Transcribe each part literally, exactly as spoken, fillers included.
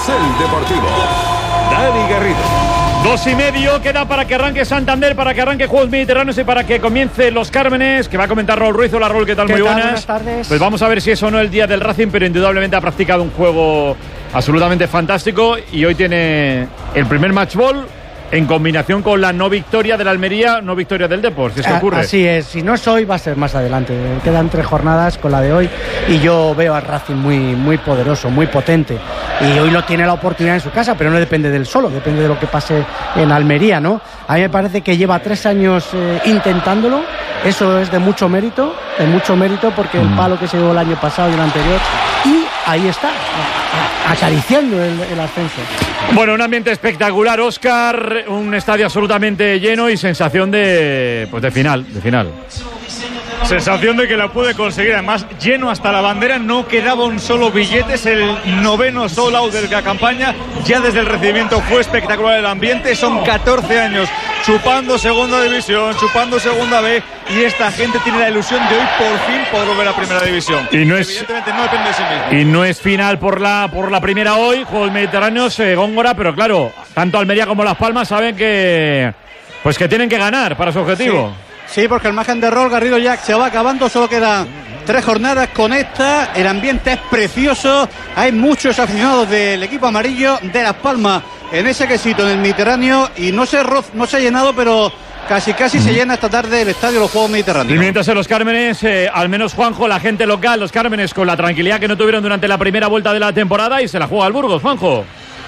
Carrusel Deportivo. Dani Garrido. Dos y medio queda para que arranque Santander, para que arranque Juegos Mediterráneos y para que comience Los Cármenes, que va a comentar Raúl Ruiz. Hola Raúl, ¿qué tal? ¿Qué Muy tal? buenas. Buenas tardes. Pues vamos a ver si es o no el día del Racing, pero indudablemente ha practicado un juego absolutamente fantástico y hoy tiene el primer match ball en combinación con la no victoria del Almería, no victoria del Depor. ¿Qué se ocurre? Así es, si no es hoy va a ser más adelante. Quedan tres jornadas con la de hoy y yo veo al Racing muy, muy poderoso, muy potente. Y hoy lo tiene la oportunidad en su casa, pero no depende del solo, depende de lo que pase en Almería, ¿no? A mí me parece que lleva tres años eh, intentándolo. Eso es de mucho mérito, de mucho mérito porque el palo que se dio el año pasado y el anterior, y ahí está, acariciando el, el ascenso. Bueno, un ambiente espectacular, Óscar, un estadio absolutamente lleno y sensación de, pues de final, de final. Sensación de que la puede conseguir, además lleno hasta la bandera, no quedaba un solo billete, es el noveno sold out de la campaña, ya desde el recibimiento fue espectacular el ambiente, son catorce años chupando segunda división, chupando segunda B y esta gente tiene la ilusión de hoy por fin poder volver a primera división. Y no es, evidentemente no depende de sí mismo. Y no es final por la, por la primera hoy, Juegos Mediterráneos, eh, Góngora, pero claro, tanto Almería como Las Palmas saben que, pues que tienen que ganar para su objetivo. Sí. Sí, porque el margen de error, Garrido, ya se va acabando, solo quedan tres jornadas con esta, el ambiente es precioso, hay muchos aficionados del equipo amarillo de Las Palmas en ese quesito, en el Mediterráneo, y no se, roz, no se ha llenado, pero casi casi se llena esta tarde el estadio de los Juegos Mediterráneos. Y mientras en Los Cármenes, eh, al menos Juanjo, la gente local, Los Cármenes, con la tranquilidad que no tuvieron durante la primera vuelta de la temporada y se la juega al Burgos, Juanjo.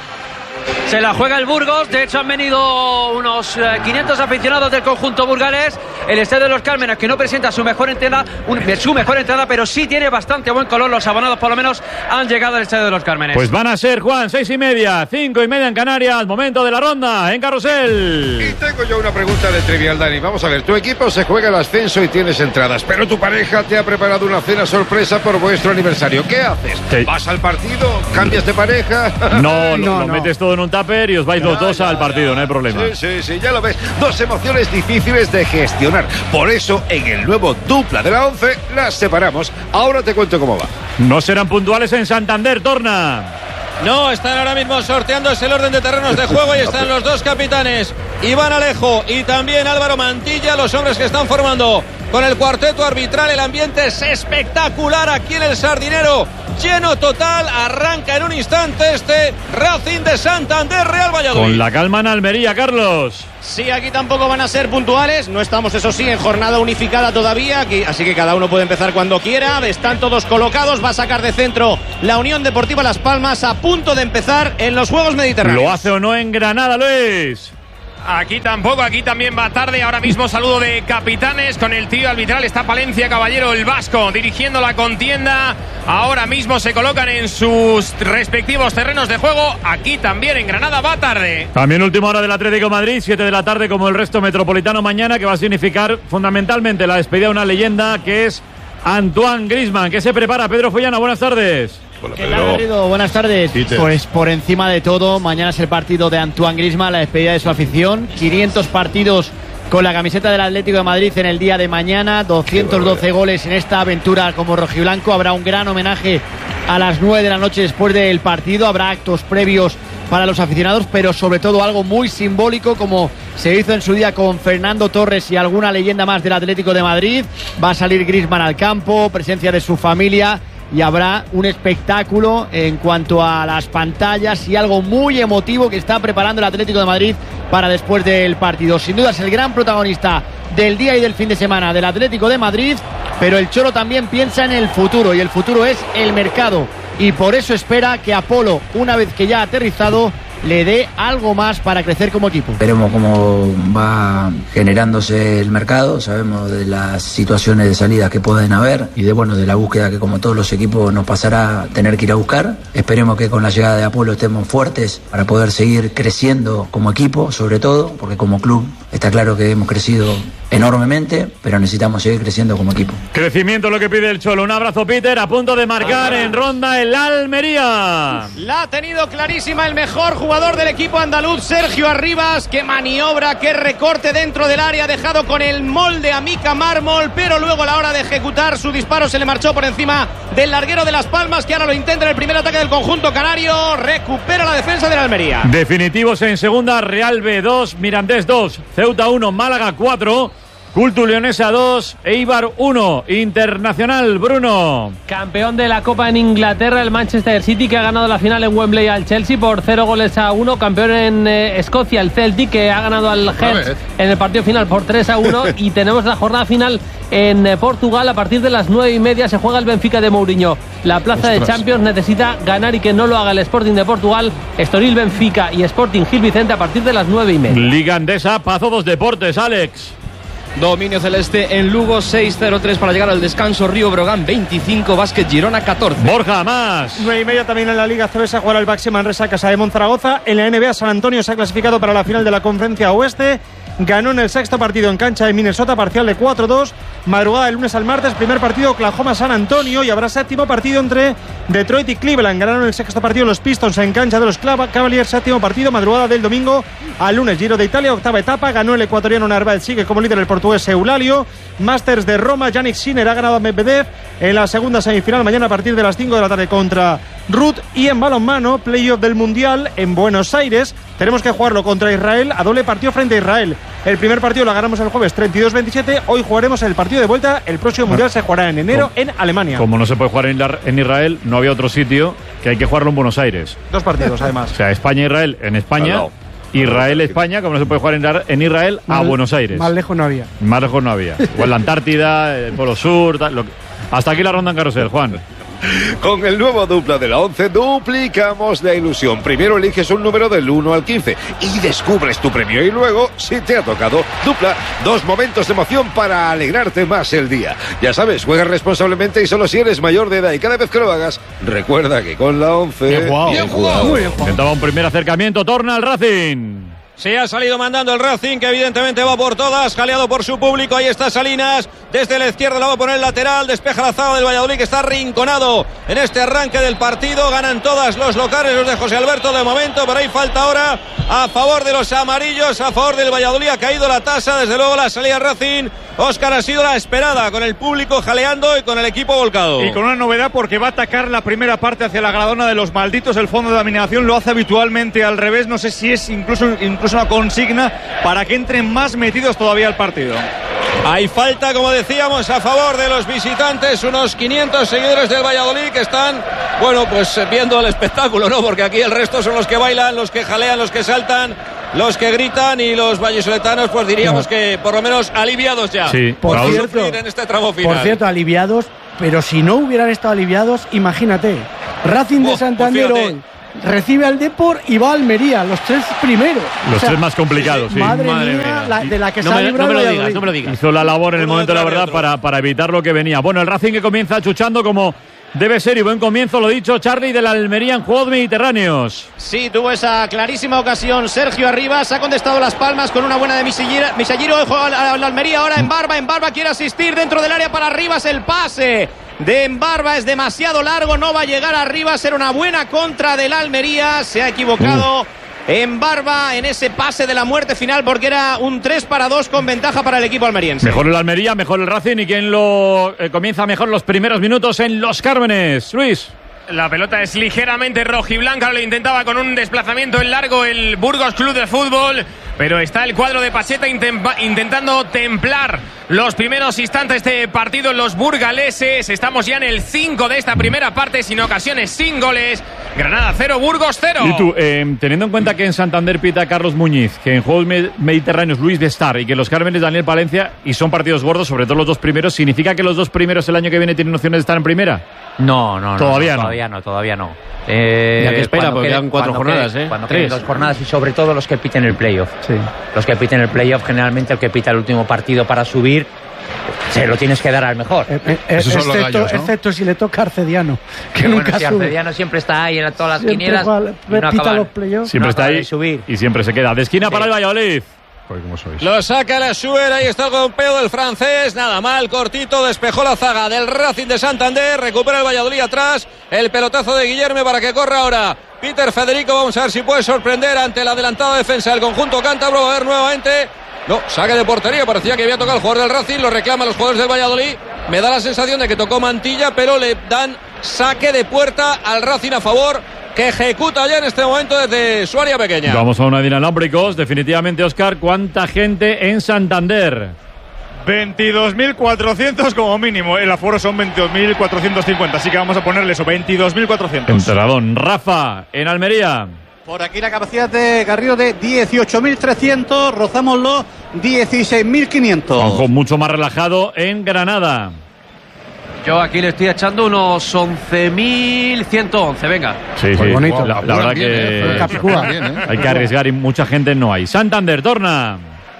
Se la juega el Burgos, de hecho han venido unos eh, quinientos aficionados del conjunto burgalés. El estadio de Los Cármenes, que no presenta su mejor entrada, un, su mejor entrada, pero sí tiene bastante buen color. Los abonados por lo menos han llegado al estadio de Los Cármenes. Pues van a ser, Juan, seis y media, cinco y media en Canarias, momento de la ronda en Carrusel. Y tengo yo una pregunta de trivial, Dani. Vamos a ver, tu equipo se juega el ascenso y tienes entradas, pero tu pareja te ha preparado una cena sorpresa por vuestro aniversario. ¿Qué haces? Sí. ¿Vas al partido? ¿Cambias de pareja? No, lo, no, lo no. metes todo en un tupper y os vais los Ya, dos ya, al partido, ya. no hay problema. Sí, sí, sí, ya lo ves. Dos emociones difíciles de gestionar. Por eso, en el nuevo dupla de la once, las separamos. Ahora te cuento cómo va. No serán puntuales en Santander, Torna. No, están ahora mismo sorteándose el orden de terrenos de juego y están los dos capitanes, Iván Alejo y también Álvaro Mantilla, los hombres que están formando con el cuarteto arbitral. El ambiente es espectacular aquí en el Sardinero, lleno total. Arranca en un instante este Racing de Santander Real Valladolid. Con la calma en Almería, Carlos. Sí, aquí tampoco van a ser puntuales. No estamos, eso sí, en jornada unificada todavía. Aquí, así que cada uno puede empezar cuando quiera. Están todos colocados. Va a sacar de centro la Unión Deportiva Las Palmas, a punto de empezar en los Juegos Mediterráneos. ¿Lo hace o no en Granada, Luis? Aquí tampoco, aquí también va tarde. Ahora mismo saludo de capitanes con el trío arbitral. Está Palencia Caballero, el vasco, dirigiendo la contienda. Ahora mismo se colocan en sus respectivos terrenos de juego. Aquí también en Granada va tarde. También última hora del Atlético de Madrid, siete de la tarde como el resto metropolitano mañana, que va a significar fundamentalmente la despedida de una leyenda que es Antoine Griezmann. ¿Qué se prepara, Pedro Follana? Buenas tardes. Hola, ¿Qué tal, Garrido? Buenas tardes. Peter. Pues por encima de todo, mañana es el partido de Antoine Griezmann, la despedida de su afición. quinientos partidos con la camiseta del Atlético de Madrid en el día de mañana. doscientos doce goles en esta aventura como rojiblanco. Habrá un gran homenaje a las nueve de la noche después del partido. Habrá actos previos para los aficionados, pero sobre todo algo muy simbólico, como se hizo en su día con Fernando Torres y alguna leyenda más del Atlético de Madrid. Va a salir Griezmann al campo, presencia de su familia, y habrá un espectáculo en cuanto a las pantallas y algo muy emotivo que está preparando el Atlético de Madrid para después del partido. Sin duda es el gran protagonista del día y del fin de semana del Atlético de Madrid, pero el Cholo también piensa en el futuro, y el futuro es el mercado, y por eso espera que Apolo, una vez que ya ha aterrizado, le dé algo más para crecer como equipo. Veremos cómo va generándose el mercado, sabemos de las situaciones de salida que pueden haber y de bueno de la búsqueda que como todos los equipos nos pasará a tener que ir a buscar. Esperemos que con la llegada de Apolo estemos fuertes para poder seguir creciendo como equipo, sobre todo, porque como club está claro que hemos crecido enormemente, pero necesitamos seguir creciendo como equipo. Crecimiento lo que pide el Cholo. Un abrazo, Peter, a punto de marcar en ronda el Almería. La ha tenido clarísima el mejor jugador del equipo andaluz, Sergio Arribas. Qué maniobra, qué recorte dentro del área, dejado con el molde a Mica Mármol, pero luego a la hora de ejecutar su disparo se le marchó por encima del larguero de Las Palmas, que ahora lo intenta en el primer ataque del conjunto canario. Recupera la defensa de la Almería. Definitivos en segunda, Real B dos, Mirandés dos, Ceuta uno, Málaga cuatro, Cultu Leonesa dos, Eibar uno. Internacional, Bruno. Campeón de la Copa en Inglaterra, el Manchester City, que ha ganado la final en Wembley al Chelsea por cero goles a uno. Campeón en eh, Escocia, el Celtic, que ha ganado al Hearts en el partido final por tres a uno. Y tenemos la jornada final en eh, Portugal. A partir de las nueve y media se juega el Benfica de Mourinho. La plaza Ostras. de Champions necesita ganar y que no lo haga el Sporting de Portugal. Estoril, Benfica y Sporting Gil Vicente a partir de las nueve y media. Liga Andesa, Pazo dos Deportes, Alex. Dominio celeste en Lugo, seis cero tres para llegar al descanso. Río Brogan veinticinco, Básquet Girona catorce. Borja, más. nueve y media también en la Liga C B se jugará el Baxi Manresa Casa de Monzaragoza. En la N B A, San Antonio se ha clasificado para la final de la Conferencia Oeste. Ganó en el sexto partido en cancha de Minnesota, parcial de cuatro dos. Madrugada del lunes al martes, primer partido Oklahoma-San Antonio, y habrá séptimo partido entre Detroit y Cleveland. Ganaron el sexto partido los Pistons en cancha de los Cavaliers. Séptimo partido, madrugada del domingo al lunes. Giro de Italia, octava etapa. Ganó el ecuatoriano Narváez, sigue como líder el portugués Eulalio. Masters de Roma, Yannick Sinner ha ganado a Medvedev en la segunda semifinal mañana a partir de las cinco de la tarde contra Ruth. Y en balonmano, playoff del Mundial en Buenos Aires. Tenemos que jugarlo contra Israel a doble partido frente a Israel. El primer partido lo ganamos el jueves treinta y dos veintisiete. Hoy jugaremos el partido de vuelta. El próximo Mundial se jugará en enero en Alemania. Como no se puede jugar en, la, en Israel, no había otro sitio que hay que jugarlo en Buenos Aires. Dos partidos, además. O sea, España-Israel en España. No, no. Israel-España, como no se puede jugar en, en Israel, a mal, Buenos Aires. Más lejos no había. Más lejos no había. O en la Antártida, el Polo Sur. Tal, lo, hasta aquí la ronda en carrusel, Juan. Con el nuevo dupla de la once duplicamos la ilusión. Primero eliges un número del uno al quince y descubres tu premio. Y luego, si te ha tocado dupla, dos momentos de emoción para alegrarte más el día. Ya sabes, juega responsablemente y solo si eres mayor de edad. Y cada vez que lo hagas, recuerda que con la once... Bien jugado. Bien jugado. Muy bien jugado. Intentaba un primer acercamiento, torna al Racing. Se ha salido mandando el Racing, que evidentemente va por todas, jaleado por su público. Ahí está Salinas, desde la izquierda la va a poner el lateral, despeja la zaga del Valladolid, que está rinconado en este arranque del partido. Ganan todas los locales, los de José Alberto de momento, pero hay falta ahora a favor de los amarillos, a favor del Valladolid. Ha caído la tasa, desde luego la salida Racing. Óscar, ha sido la esperada, con el público jaleando y con el equipo volcado. Y con una novedad, porque va a atacar la primera parte hacia la Gradona de los malditos. El fondo de dominación lo hace habitualmente al revés. No sé si es incluso, incluso una consigna para que entren más metidos todavía al partido. Hay falta, como decíamos, a favor de los visitantes. Unos quinientos seguidores del Valladolid que están, bueno, pues viendo el espectáculo, ¿no? Porque aquí el resto son los que bailan, los que jalean, los que saltan, los que gritan, y los vallisoletanos, pues diríamos que por lo menos aliviados ya. Sí, por cierto, en este tramo final. Por cierto, aliviados, pero si no hubieran estado aliviados, imagínate, Racing de oh, Santander pues hoy recibe al Depor y va a Almería, los tres primeros. Los o sea, tres más complicados, sí. Madre, madre mía, mía. La, de la que no se ha me, librado. No me lo digas, no me lo digas. Hizo la labor en el Uno momento de la verdad para, para evitar lo que venía. Bueno, el Racing que comienza chuchando como debe ser, y buen comienzo, lo dicho, Charlie, de la Almería en Juegos Mediterráneos. Sí, tuvo esa clarísima ocasión Sergio Arribas, ha contestado Las Palmas con una buena de Misalliro. Juega la, la Almería ahora en Barba, en Barba quiere asistir dentro del área para Arribas, el pase de Embarba es demasiado largo, no va a llegar arriba. Será una buena contra del Almería. Se ha equivocado uh. Embarba en ese pase de la muerte final, porque era un tres para dos con ventaja para el equipo almeriense. Mejor el Almería, mejor el Racing, y quien lo eh, comienza mejor los primeros minutos en Los Cármenes. Luis. La pelota es ligeramente rojiblanca, lo intentaba con un desplazamiento en largo el Burgos Club de Fútbol, pero está el cuadro de Pacheta intentando templar los primeros instantes de partido en los burgaleses. Estamos ya en el cinco de esta primera parte, sin ocasiones, sin goles. Granada cero, Burgos cero. Y tú, eh, teniendo en cuenta que en Santander pita Carlos Muñiz, que en Juegos Mediterráneos Luis de Star y que en Los Cármenes Daniel Palencia, y son partidos gordos, sobre todo los dos primeros, ¿significa que los dos primeros el año que viene tienen opciones de estar en primera? No, no, no. Todavía no. Todavía no, todavía no. Eh, ya que espera, porque quedan cuatro jornadas, queden, ¿eh? Cuando queden dos jornadas, y sobre todo los que piten el playoff. Sí. Los que piten el playoff, generalmente el que pita el último partido para subir, se lo tienes que dar al mejor. Eh, eh, Esos son excepto, los gallos, ¿no? Excepto si le toca a Arcediano, que Pero nunca bueno, si sube. Arcediano siempre está ahí en todas las siempre quinielas juega, y no pita acaba, los playoffs. Siempre no está ahí subir. y siempre se queda. De esquina sí. para el Valladolid. Pues ¿cómo sois? Lo saca la Suer, ahí está el golpeo del francés, nada mal, cortito, despejó la zaga del Racing de Santander, recupera el Valladolid atrás, el pelotazo de Guillermo para que corra ahora Peter Federico. Vamos a ver si puede sorprender ante la adelantada defensa del conjunto cántabro. A ver nuevamente, no, saque de portería, parecía que había tocado el jugador del Racing, lo reclaman los jugadores del Valladolid. Me da la sensación de que tocó Mantilla, pero le dan saque de puerta al Racing a favor, que ejecuta ya en este momento desde su área pequeña. Vamos a una de inalámbricos. Definitivamente, Óscar, ¿cuánta gente en Santander? veintidós mil cuatrocientos como mínimo. El aforo son veintidós mil cuatrocientos cincuenta. Así que vamos a ponerle eso, veintidós mil cuatrocientos. Entradón. Rafa, en Almería. Por aquí la capacidad de Garrido de dieciocho mil trescientos. Rozamos los dieciséis mil quinientos. Ojo, mucho más relajado en Granada. Yo aquí le estoy echando unos once mil ciento once, venga. Sí, sí, bonito. La, la verdad que hay que arriesgar y mucha gente no hay. Santander, torna.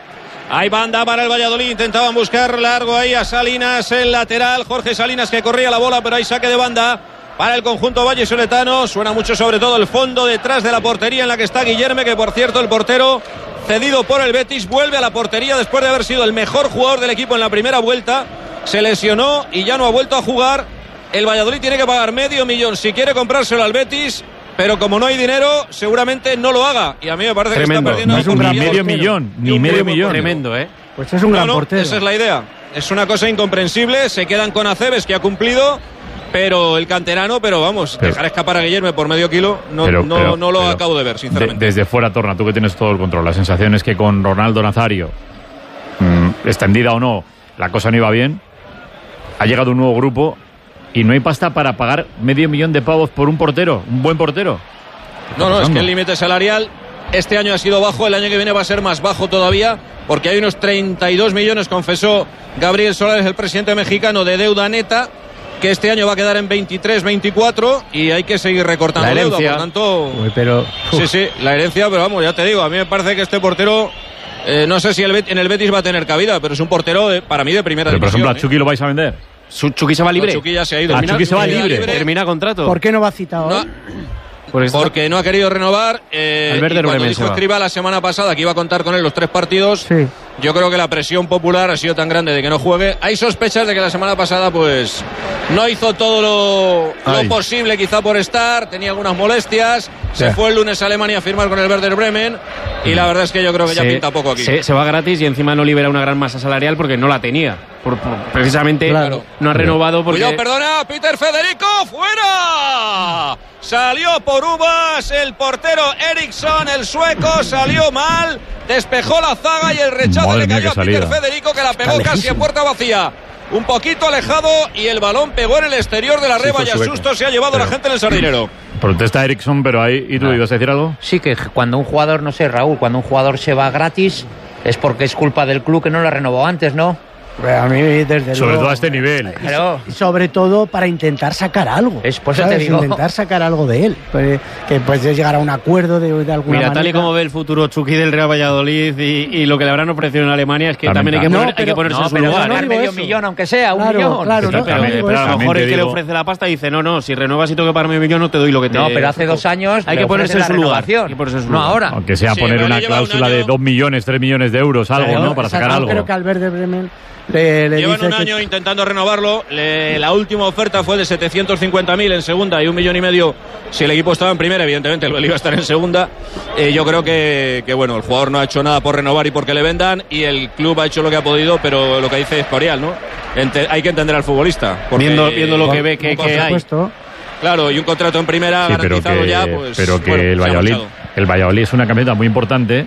Hay banda para el Valladolid, intentaban buscar largo ahí a Salinas, el lateral, Jorge Salinas que corría la bola, pero hay saque de banda para el conjunto vallisoletano. Suena mucho sobre todo el fondo detrás de la portería en la que está Guillerme, que por cierto el portero cedido por el Betis vuelve a la portería después de haber sido el mejor jugador del equipo en la primera vuelta. Se lesionó y ya no ha vuelto a jugar. El Valladolid tiene que pagar medio millón si quiere comprárselo al Betis, pero como no hay dinero, seguramente no lo haga. Y a mí me parece Tremendo. que está perdiendo... No es un gran medio millón, ni medio millón. Tremendo, ¿eh? Pues es un gran no, no, portero. Esa es la idea. Es una cosa incomprensible. Se quedan con Aceves, que ha cumplido, pero el canterano, pero vamos, pero, dejar escapar a Guillerme por medio kilo, no, pero, no, pero, no lo pero, acabo de ver, sinceramente. De, desde fuera, Torna, tú que tienes todo el control, la sensación es que con Ronaldo Nazario, mmm, extendida o no, la cosa no iba bien. Ha llegado un nuevo grupo y no hay pasta para pagar medio millón de pavos por un portero, un buen portero. No, no, es que el límite salarial este año ha sido bajo, el año que viene va a ser más bajo todavía, porque hay unos treinta y dos millones, confesó Gabriel Solares, el presidente mexicano, de deuda neta, que este año va a quedar en veintitrés, veinticuatro y hay que seguir recortando la deuda, por tanto... Uy, pero... Sí, sí, la herencia, pero vamos, ya te digo, a mí me parece que este portero... Eh, no sé si el Bet- en el Betis va a tener cabida, pero es un portero de, para mí de primera pero, división. Por ejemplo, ¿a Chucky ¿eh? lo vais a vender? ¿Chucky se va libre? No, Chucky ya se ha ido. ¿A Chucky se va libre? libre? Termina contrato. ¿Por qué no va citado? No, porque, porque no ha querido renovar. Eh, y cuando dijo Escribá la semana pasada que iba a contar con él los tres partidos, sí. Yo creo que la presión popular ha sido tan grande de que no juegue. Hay sospechas de que la semana pasada pues no hizo todo lo, lo posible quizá por estar, tenía algunas molestias, se yeah. fue el lunes a Alemania a firmar con el Werder Bremen y la verdad es que yo creo que ya se, pinta poco aquí. Se, se va gratis y encima no libera una gran masa salarial porque no la tenía. Por, por, precisamente claro. no ha renovado porque... Cuidado, perdona, Peter Federico, fuera. Salió por uvas el portero Eriksson, el sueco, salió mal, despejó la zaga y el rechazo Madre le cayó a Peter Federico, que la pegó casi a puerta vacía. Un poquito alejado y el balón pegó en el exterior de la reba sí, y al susto se ha llevado pero, la gente en el sardinero. Protesta Eriksson, pero ahí... ¿Y tú ah. ibas a decir algo? Sí, que cuando un jugador, no sé, Raúl, cuando un jugador se va gratis es porque es culpa del club que no lo renovó antes, ¿no? A mí, desde sobre luego, todo a este nivel. Claro. Sobre todo para intentar sacar algo. Es por eso te digo. Intentar sacar algo de él. Pues, que puedes llegar a un acuerdo de, de alguna Mira, manera. tal y como ve el futuro Chucky del Real Valladolid y, y lo que le habrán ofrecido en Alemania es que también, también hay, que poner, no, pero, hay que ponerse no, en su lugar. No, medio eso. millón, aunque sea, un claro, millón. Claro, sí, no, pero, no, pero, pero a lo mejor el que digo... le ofrece la pasta dice, no, no, si renuevas y tengo que pagarme un millón no te doy lo que te... No, pero hace dos años hay que ponerse en su lugar. No ahora. Aunque sea poner una cláusula de dos millones, tres millones de euros, algo, ¿no? Para sacar algo. Creo que al Werder Bremen Le, le Llevan dice un año que... intentando renovarlo. Le, la última oferta fue de setecientos cincuenta mil en segunda y un millón y medio si el equipo estaba en primera. Evidentemente él iba a estar en segunda. Eh, yo creo que, que bueno, el jugador no ha hecho nada por renovar y porque le vendan, y el club ha hecho lo que ha podido, pero lo que dice Escorial, ¿no? Ente, hay que entender al futbolista. Porque, viendo, viendo lo que ve que, que hay. Claro, y un contrato en primera sí, garantizado que, ya, pues. Pero que bueno, el Valladolid, el Valladolid es una camiseta muy importante.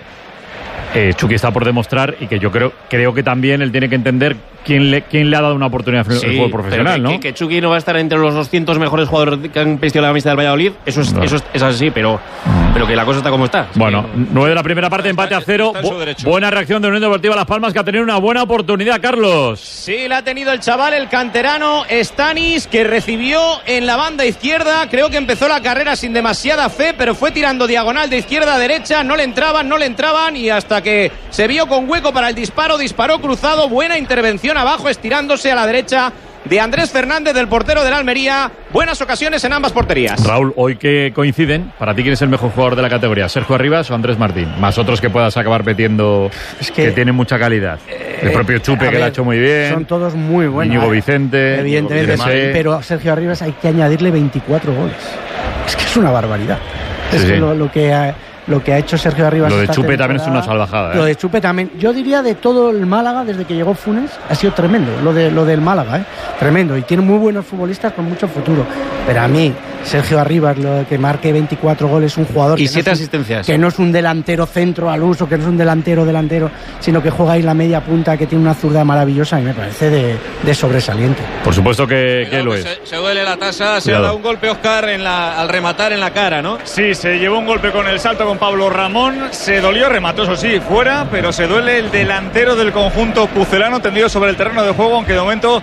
Eh, Chucky está por demostrar y que yo creo creo que también él tiene que entender quién le, quién le ha dado una oportunidad al sí, juego profesional, que, ¿no? Que, que Chucky no va a estar entre los doscientos mejores jugadores que han vestido la camiseta del Valladolid, eso es, no. eso es, es así, pero, mm. pero que la cosa está como está. Bueno, nueve de la primera parte, empate a cero. Bu- buena reacción de Unión Deportiva Las Palmas, que ha tenido una buena oportunidad, Carlos. Sí, la ha tenido el chaval, el canterano Stanis, que recibió en la banda izquierda. Creo que empezó la carrera sin demasiada fe, pero fue tirando diagonal de izquierda a derecha. No le entraban, no le entraban, y hasta que se vio con hueco para el disparo, disparó cruzado. Buena intervención abajo, estirándose a la derecha de Andrés Fernández, del portero del Almería. Buenas ocasiones en ambas porterías. Raúl, hoy que coinciden, ¿para ti quién es el mejor jugador de la categoría? ¿Sergio Arribas o Andrés Martín? Más otros que puedas acabar metiendo, es que, que tienen mucha calidad. Eh, el propio Chupe, que ver, lo ha hecho muy bien. Son todos muy buenos. Íñigo Vicente. Evidentemente, Vicente. Pero a Sergio Arribas hay que añadirle veinticuatro goles. Es que es una barbaridad. Sí, es sí. Que lo, lo que... Ha, lo que ha hecho Sergio Arribas. Lo de esta Chupe también es una temporada. salvajada. ¿eh? Lo de Chupe también. Yo diría de todo el Málaga, desde que llegó Funes, ha sido tremendo. Lo, de, lo del Málaga, ¿eh? Tremendo. Y tiene muy buenos futbolistas con mucho futuro. Pero a mí, Sergio Arribas, lo que marque veinticuatro goles, un jugador. Y que siete no es un, asistencias. Que no es un delantero centro al uso, que no es un delantero delantero, sino que juega ahí la media punta, que tiene una zurda maravillosa y me parece de, de sobresaliente. Por supuesto que, que lo es. Se, se duele la tasa, se Cuidado. ha dado un golpe Óscar en la, al rematar en la cara, ¿no? Sí, se llevó un golpe con el salto con Pablo Ramón, se dolió, remató eso sí, fuera, pero se duele el delantero del conjunto pucelano tendido sobre el terreno de juego, aunque de momento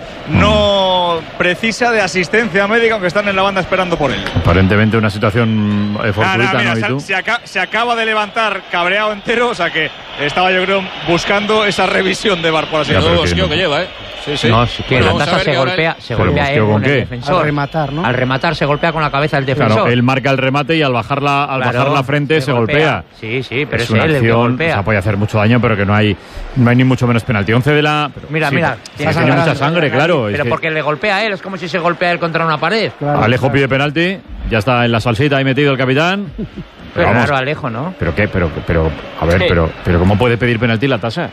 no precisa de asistencia médica, aunque están en la banda esperando por él. Aparentemente una situación eh, fortuita, Nada, mira, ¿no? ¿Y se, tú? se aca- se acaba de levantar cabreado entero, o sea que estaba yo creo buscando esa revisión de V A R, por así Ya, pero decirlo. que Mosqueo no. que lleva, ¿eh? Sí, sí. No, sí, que Bueno, la vamos a tasa ver se que ahora golpea, el- se Pero golpea Mosqueo él ¿con con qué? el defensor. Al rematar, ¿no? Al rematar se golpea con la cabeza del defensor. Claro, él marca el remate y al bajar la, al Claro, bajar la frente se, golpea. Sí, sí, pero es, es una él el que acción, golpea. o sea, puede hacer mucho daño, pero que no hay, no hay ni mucho menos penalti. once de la. pero- Mira, sí, mira, sí, tiene tiene sangrado, mucha sangre, claro. es Pero que porque le golpea a él, es como si se golpea él contra una pared. Claro, Alejo claro. pide penalti, ya está en la salsita ahí metido el capitán. Pero vamos, claro, Alejo, ¿no? ¿Pero qué? Pero, pero, a ver, Sí. pero, pero ¿cómo puede pedir penalti la tasa?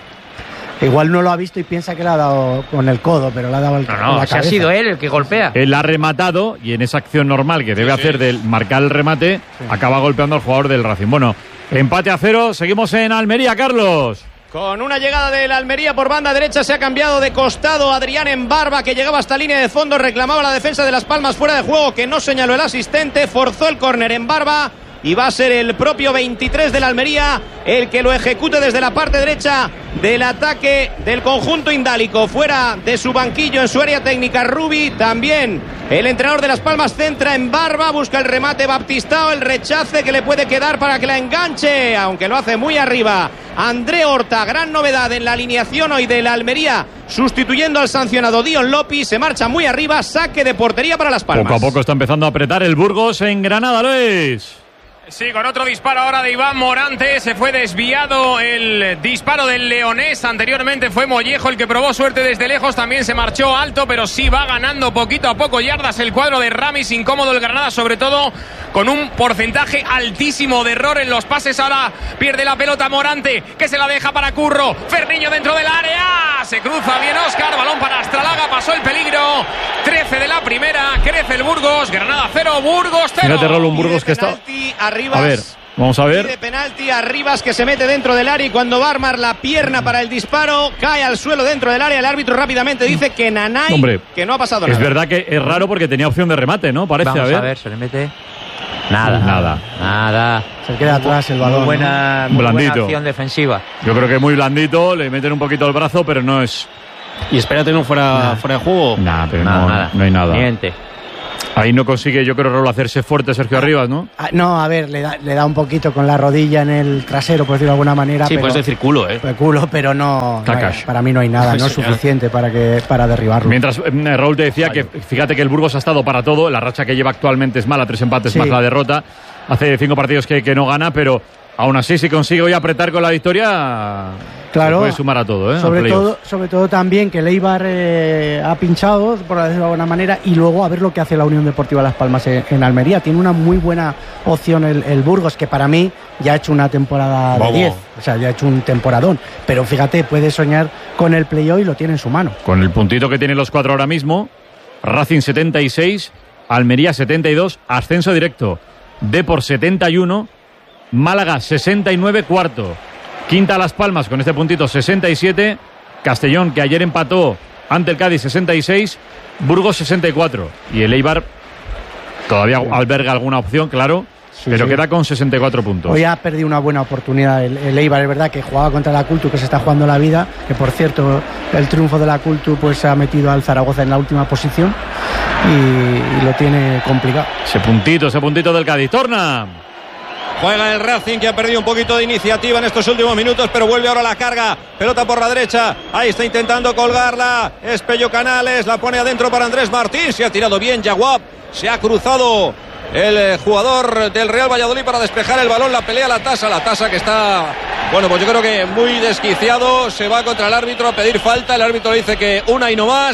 Igual no lo ha visto y piensa que le ha dado con el codo, pero le ha dado el, No, con no, la si ha cabeza. sido él el que golpea. Él ha rematado y en esa acción normal que debe hacer del marcar el remate, acaba golpeando al jugador del Racing. Bueno, empate a cero, seguimos en Almería, Carlos. Con una llegada del Almería por banda derecha se ha cambiado de costado Adrián en Barba, que llegaba hasta línea de fondo, reclamaba la defensa de Las Palmas fuera de juego, que no señaló el asistente, forzó el córner en Barba y va a ser el propio veintitrés del Almería el que lo ejecute desde la parte derecha del ataque del conjunto indálico. Fuera de su banquillo en su área técnica Rubi, también el entrenador de Las Palmas centra en Barba, busca el remate Baptistao, el rechace que le puede quedar para que la enganche, aunque lo hace muy arriba André Horta. Gran novedad en la alineación hoy del Almería, sustituyendo al sancionado Dion López, se marcha muy arriba, saque de portería para Las Palmas. Poco a poco está empezando a apretar el Burgos en Granada, Luis. Sí, con otro disparo ahora de Iván Morante. Se fue desviado el disparo del leonés. Anteriormente fue Mollejo el que probó suerte desde lejos. También se marchó alto, pero sí va ganando poquito a poco yardas el cuadro de Ramis. Incómodo el Granada, sobre todo con un porcentaje altísimo de error en los pases. Ahora pierde la pelota Morante, que se la deja para Curro. Ferniño dentro del área. Se cruza bien Óscar. Balón para Astralaga. Pasó el peligro. trece de la primera. Crece el Burgos. Granada cero, Burgos cero. Fíjate, Rolo, un Burgos que está... Arribas, A ver, vamos a ver. pide penalti a Rivas, que se mete dentro del área, y cuando va a armar la pierna para el disparo cae al suelo dentro del área. El árbitro rápidamente dice que Nanay, Hombre, que no ha pasado Es nada. verdad que es raro porque tenía opción de remate, ¿no? Parece, Vamos a ver. a ver, se le mete. Nada. Nada. Nada. Se queda atrás el balón. Muy buena, ¿no? muy buena Blandito. acción defensiva. Yo creo que muy blandito, le meten un poquito el brazo, pero no es... Y espérate, no fuera, fuera de juego. Nah, pero Nada, no, nada. no hay nada. Miente. Ahí no consigue, yo creo, Raúl, hacerse fuerte Sergio Arribas, ¿no? Ah, no, a ver, le da, le da un poquito con la rodilla en el trasero, por decirlo de alguna manera. Sí, pero, puedes decir culo, ¿eh? pues culo, pero no, no hay- Cacas. para mí no hay nada, no es Señor. suficiente para que para derribarlo. Mientras eh, Raúl te decía que fíjate que el Burgos ha estado para todo, la racha que lleva actualmente es mala, tres empates Sí. más la derrota, hace cinco partidos que, que no gana, pero aún así si consigue hoy apretar con la victoria, Claro, se puede sumar a todo, ¿eh? al sobre playoff. todo, sobre todo también que Leibar eh, ha pinchado, por decirlo de alguna manera, y luego a ver lo que hace la Unión Deportiva Las Palmas en, en Almería. Tiene una muy buena opción el, el Burgos, que para mí ya ha hecho una temporada Vamos. de diez, o sea, ya ha hecho un temporadón, pero fíjate, puede soñar con el playoff y lo tiene en su mano. Con el puntito que tienen los cuatro ahora mismo, Racing setenta y seis, Almería setenta y dos, ascenso directo, Depor setenta y uno, Málaga sesenta y nueve, cuarto. Quinta Las Palmas con este puntito sesenta y siete, Castellón, que ayer empató ante el Cádiz, sesenta y seis, Burgos sesenta y cuatro. Y el Eibar todavía alberga alguna opción, claro, pero sí. queda con sesenta y cuatro puntos. Hoy ha perdido una buena oportunidad el, el Eibar, es verdad que jugaba contra la Cultu, que se está jugando la vida, que por cierto el triunfo de la Cultu pues ha metido al Zaragoza en la última posición y, y lo tiene complicado. Ese puntito, ese puntito del Cádiz. Torna. Juega el Racing, que ha perdido un poquito de iniciativa en estos últimos minutos, pero vuelve ahora la carga. Pelota por la derecha. Ahí está intentando colgarla. Es Pello Canales. La pone adentro para Andrés Martín. Se ha tirado bien Yaguab. Se ha cruzado el eh, jugador del Real Valladolid para despejar el balón. La pelea la Tasa. La Tasa que está, bueno, pues yo creo que muy desquiciado. Se va contra el árbitro a pedir falta. El árbitro le dice que una y no más.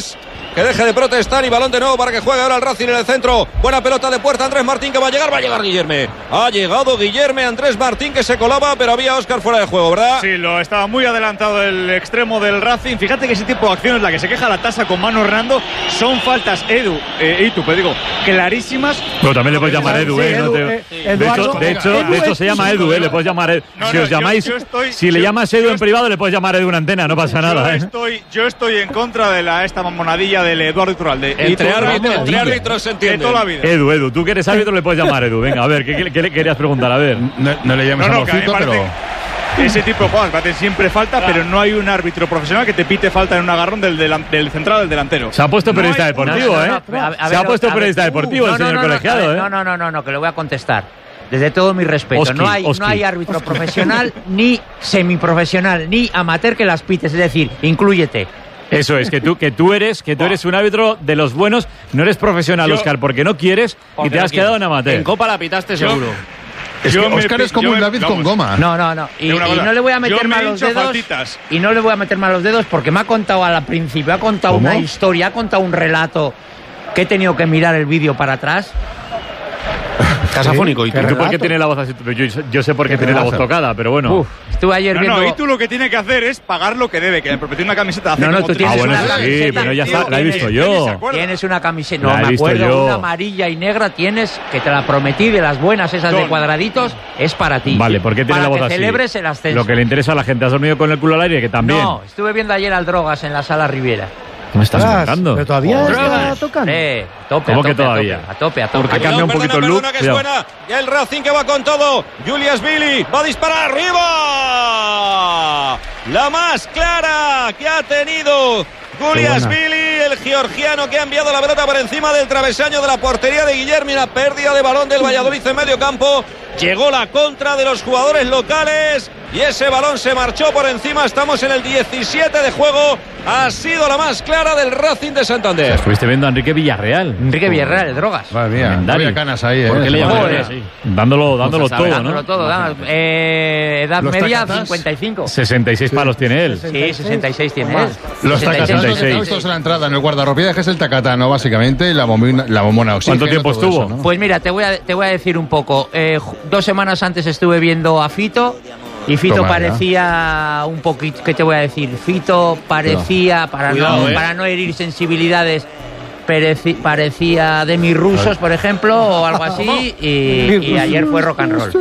que deje de protestar y balón de nuevo para que juegue ahora el Racing en el centro. Buena pelota de puerta, Andrés Martín que va a llegar, va a llegar Guillerme. Ha llegado Guillerme, Andrés Martín que se colaba, pero había Óscar fuera de juego, ¿verdad? Sí, lo estaba muy adelantado el extremo del Racing. Fíjate que ese tipo de acciones, la que se queja la tasa con Manu Hernando, son faltas, Edu, eh, y tú, pues digo, clarísimas. Pero también le puedes llamar Edu, ¿eh? No te... de hecho, de hecho, de hecho se llama Edu, ¿eh? Le puedes llamar Edu. No, si no, os llamáis, yo, yo estoy, si le yo, llamas Edu yo en privado, le puedes llamar Edu una antena, no pasa nada, yo ¿eh? Estoy, yo estoy en contra de la esta mamonadilla del Eduardo Iturralde. Entre, árbitro, entre árbitros se entiende. Toda la vida. Edu, Edu, tú que eres árbitro le puedes llamar Edu. Venga, a ver, ¿qué, qué, qué le querías preguntar? A ver. No, no le llames no, no, a Mocito, pero... Ese tipo de jugadas parecen siempre falta, pero no hay un árbitro profesional que te pite falta en un agarrón del, del, del central del delantero. Se ha puesto periodista no hay, deportivo, no, no, ¿eh? no, a, a Se ha ver, puesto periodista ver, deportivo uh, el señor no, no, colegiado, no, ¿eh? No, no, no, no, no, que le voy a contestar. Desde todo mi respeto. Oski, no, hay, Oski. no hay árbitro profesional, ni semiprofesional, ni amateur que las pites. Es decir, inclúyete. Eso es, que tú, que tú eres, que tú eres un árbitro de los buenos, no eres profesional, Yo, Óscar, porque no quieres y te no has quedado en amateur. En Copa la pitaste seguro. Es que Óscar es como un David con goma. No, no, no. Y, y no le voy a meter mal los dedos. Faltitas. Y no le voy a meter mal los dedos porque me ha contado al principio, ha contado ¿Cómo? una historia, ha contado un relato que he tenido que mirar el vídeo para atrás. Casafónico. ¿Y tú? ¿Tú por qué tiene la voz así? Yo, yo sé por qué, qué tiene relato? La voz tocada, pero bueno. Uf, estuve ayer no, viendo... No, y tú lo que tienes que hacer es pagar lo que debe, que le proporciona una camiseta hace no, no, como tú tienes Ah, bueno, una sí, camiseta, pero ya está, tío, la he visto yo. Tienes una camiseta, no La he me visto acuerdo, yo. una amarilla y negra tienes, que te la prometí, de las buenas esas Don. de cuadraditos, es para ti. Vale, ¿por qué tiene para la voz que así? celebres el ascenso. Lo que le interesa a la gente. ¿Has dormido con el culo al aire? Que también. No, estuve viendo ayer al Drogas en la Sala Riviera. ¿Qué me estás contando? Pero todavía Joder. está tocando. Eh, tope, ¿Cómo a tope, que todavía? A tope, a tope. Ha cambiado un poquito el look. Perdona, que suena. Y el Racing que va con todo. Julius Billy va a disparar arriba. La más clara que ha tenido Julius Billy, el georgiano que ha enviado la pelota por encima del travesaño de la portería de Guillermo. Una pérdida de balón del Valladolid en medio campo. Llegó la contra de los jugadores locales y ese balón se marchó por encima. Estamos en el diecisiete de juego. Ha sido la más clara del Racing de Santander. Estuviste viendo a Enrique Villarreal. Enrique Villarreal, el Drogas. Madre mía, no había canas ahí, ¿eh? ¿Por qué le llaman Joder. así? Dándolo, dándolo todo, Dándolo ¿no? todo, dándolo. Eh, edad Los media, tacatas. cincuenta y cinco. sesenta y seis palos tiene él. Sí, sesenta y seis tiene él. Los sesenta y seis. tacatas están puestos en la entrada, en el guardarropiaje que es el tacatano, básicamente, y la bombona, la bombona oxígeno. ¿Cuánto tiempo todo estuvo? eso, ¿no? Pues mira, te voy a, te voy a decir un poco. Eh, ju- dos semanas antes estuve viendo a Fito y Fito Toma, parecía un poquito, ¿qué te voy a decir? Fito parecía, para, Cuidado, no, eh. para no herir sensibilidades, pereci- parecía de mis rusos, por ejemplo, o algo así, y, y ayer fue rock and roll.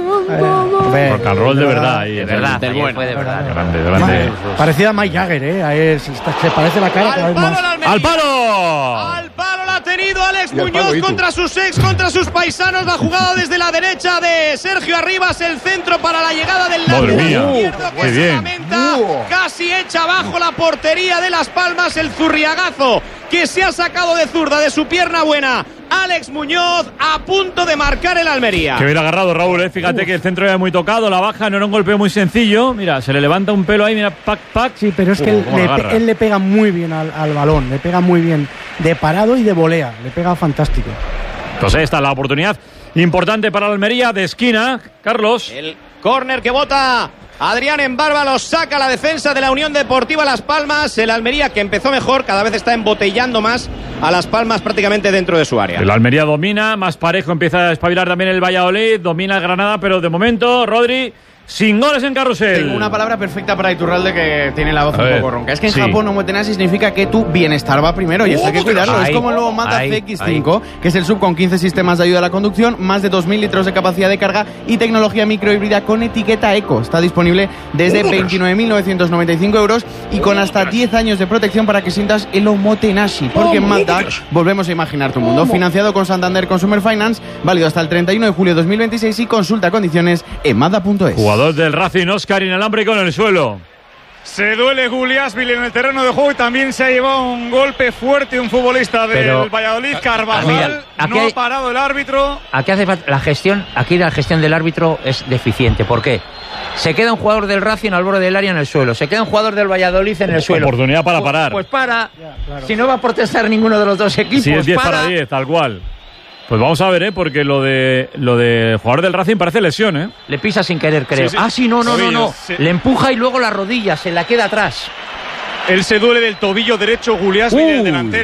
Rock and roll de verdad. ahí, De en verdad, el- ayer fue de verdad. Grande, grande. Parecía Mike Jagger, ¿eh? Ahí se, se parece la cara cada vez más. ¡Al palo! Al palo la ha tenido Alex Y al Muñoz palo, ¿y tú? contra sus ex, contra sus paisanos. La jugada desde la derecha de Sergio Arribas, el centro para la llegada del Madre lateral mía, izquierdo que qué se bien. lamenta. Casi echa abajo la portería de Las Palmas, el zurriagazo que se ha sacado de zurda de su pierna buena. Alex Muñoz a punto de marcar el Almería. Que bien agarrado, Raúl, ¿eh? Fíjate que el centro era muy tocado, la baja, no era un golpe muy sencillo. Mira, se le levanta un pelo ahí, mira, pac, pac. Sí, pero es que Uh, él, cómo le, la agarra. él le pega muy bien al, al balón, le pega muy bien de parado y de volea, le pega fantástico. Pues ahí está la oportunidad importante para la Almería de esquina. Carlos. El córner que bota Adrián en Bárbalos, saca la defensa de la Unión Deportiva Las Palmas. El Almería, que empezó mejor, cada vez está embotellando más a Las Palmas prácticamente dentro de su área. El Almería domina, más parejo, empieza a espabilar también el Valladolid, domina el Granada, pero de momento, Rodri, sin goles en carrusel. Tengo una palabra perfecta para Iturralde, que tiene la voz A un ver, poco ronca. Es que en sí. Japón omotenashi significa que tu bienestar va primero y esto hay que cuidarlo. Ahí, es como el nuevo Mazda ahí, C X cinco, que es el sub con quince sistemas de ayuda a la conducción, más de dos mil litros de capacidad de carga y tecnología microhíbrida con etiqueta eco. Está disponible desde veintinueve mil novecientos noventa y cinco euros y con hasta diez años de protección para que sientas el omotenashi. Porque en Mazda volvemos a imaginar tu mundo. Financiado con Santander Consumer Finance, válido hasta el treinta y uno de julio de dos mil veintiséis y consulta condiciones en mazda punto es. Jugador del Racing, Óscar inalámbrico en el suelo. Se duele Guliásvili en el terreno de juego y también se ha llevado un golpe fuerte un futbolista del Pero, Valladolid, Carvajal. mira, aquí no hay- ha parado el árbitro. Aquí hace falta la gestión, aquí la gestión del árbitro es deficiente. ¿Por qué? Se queda un jugador del Racing al borde del área en el suelo, se queda un jugador del Valladolid en el suelo. Oportunidad para Pues- parar. Pues para. Si no va a protestar ninguno de los dos equipos, Sí, es diez para. para diez, tal cual. Pues vamos a ver, ¿eh? Porque lo de lo de jugador del Racing parece lesión, ¿eh? Le pisa sin querer, creo. Sí, sí. Ah, sí, no, no, no, no. Tobillos, sí. Le empuja y luego la rodilla, se la queda atrás. Él se duele del tobillo derecho, Guliásvili, el Uh. delantero.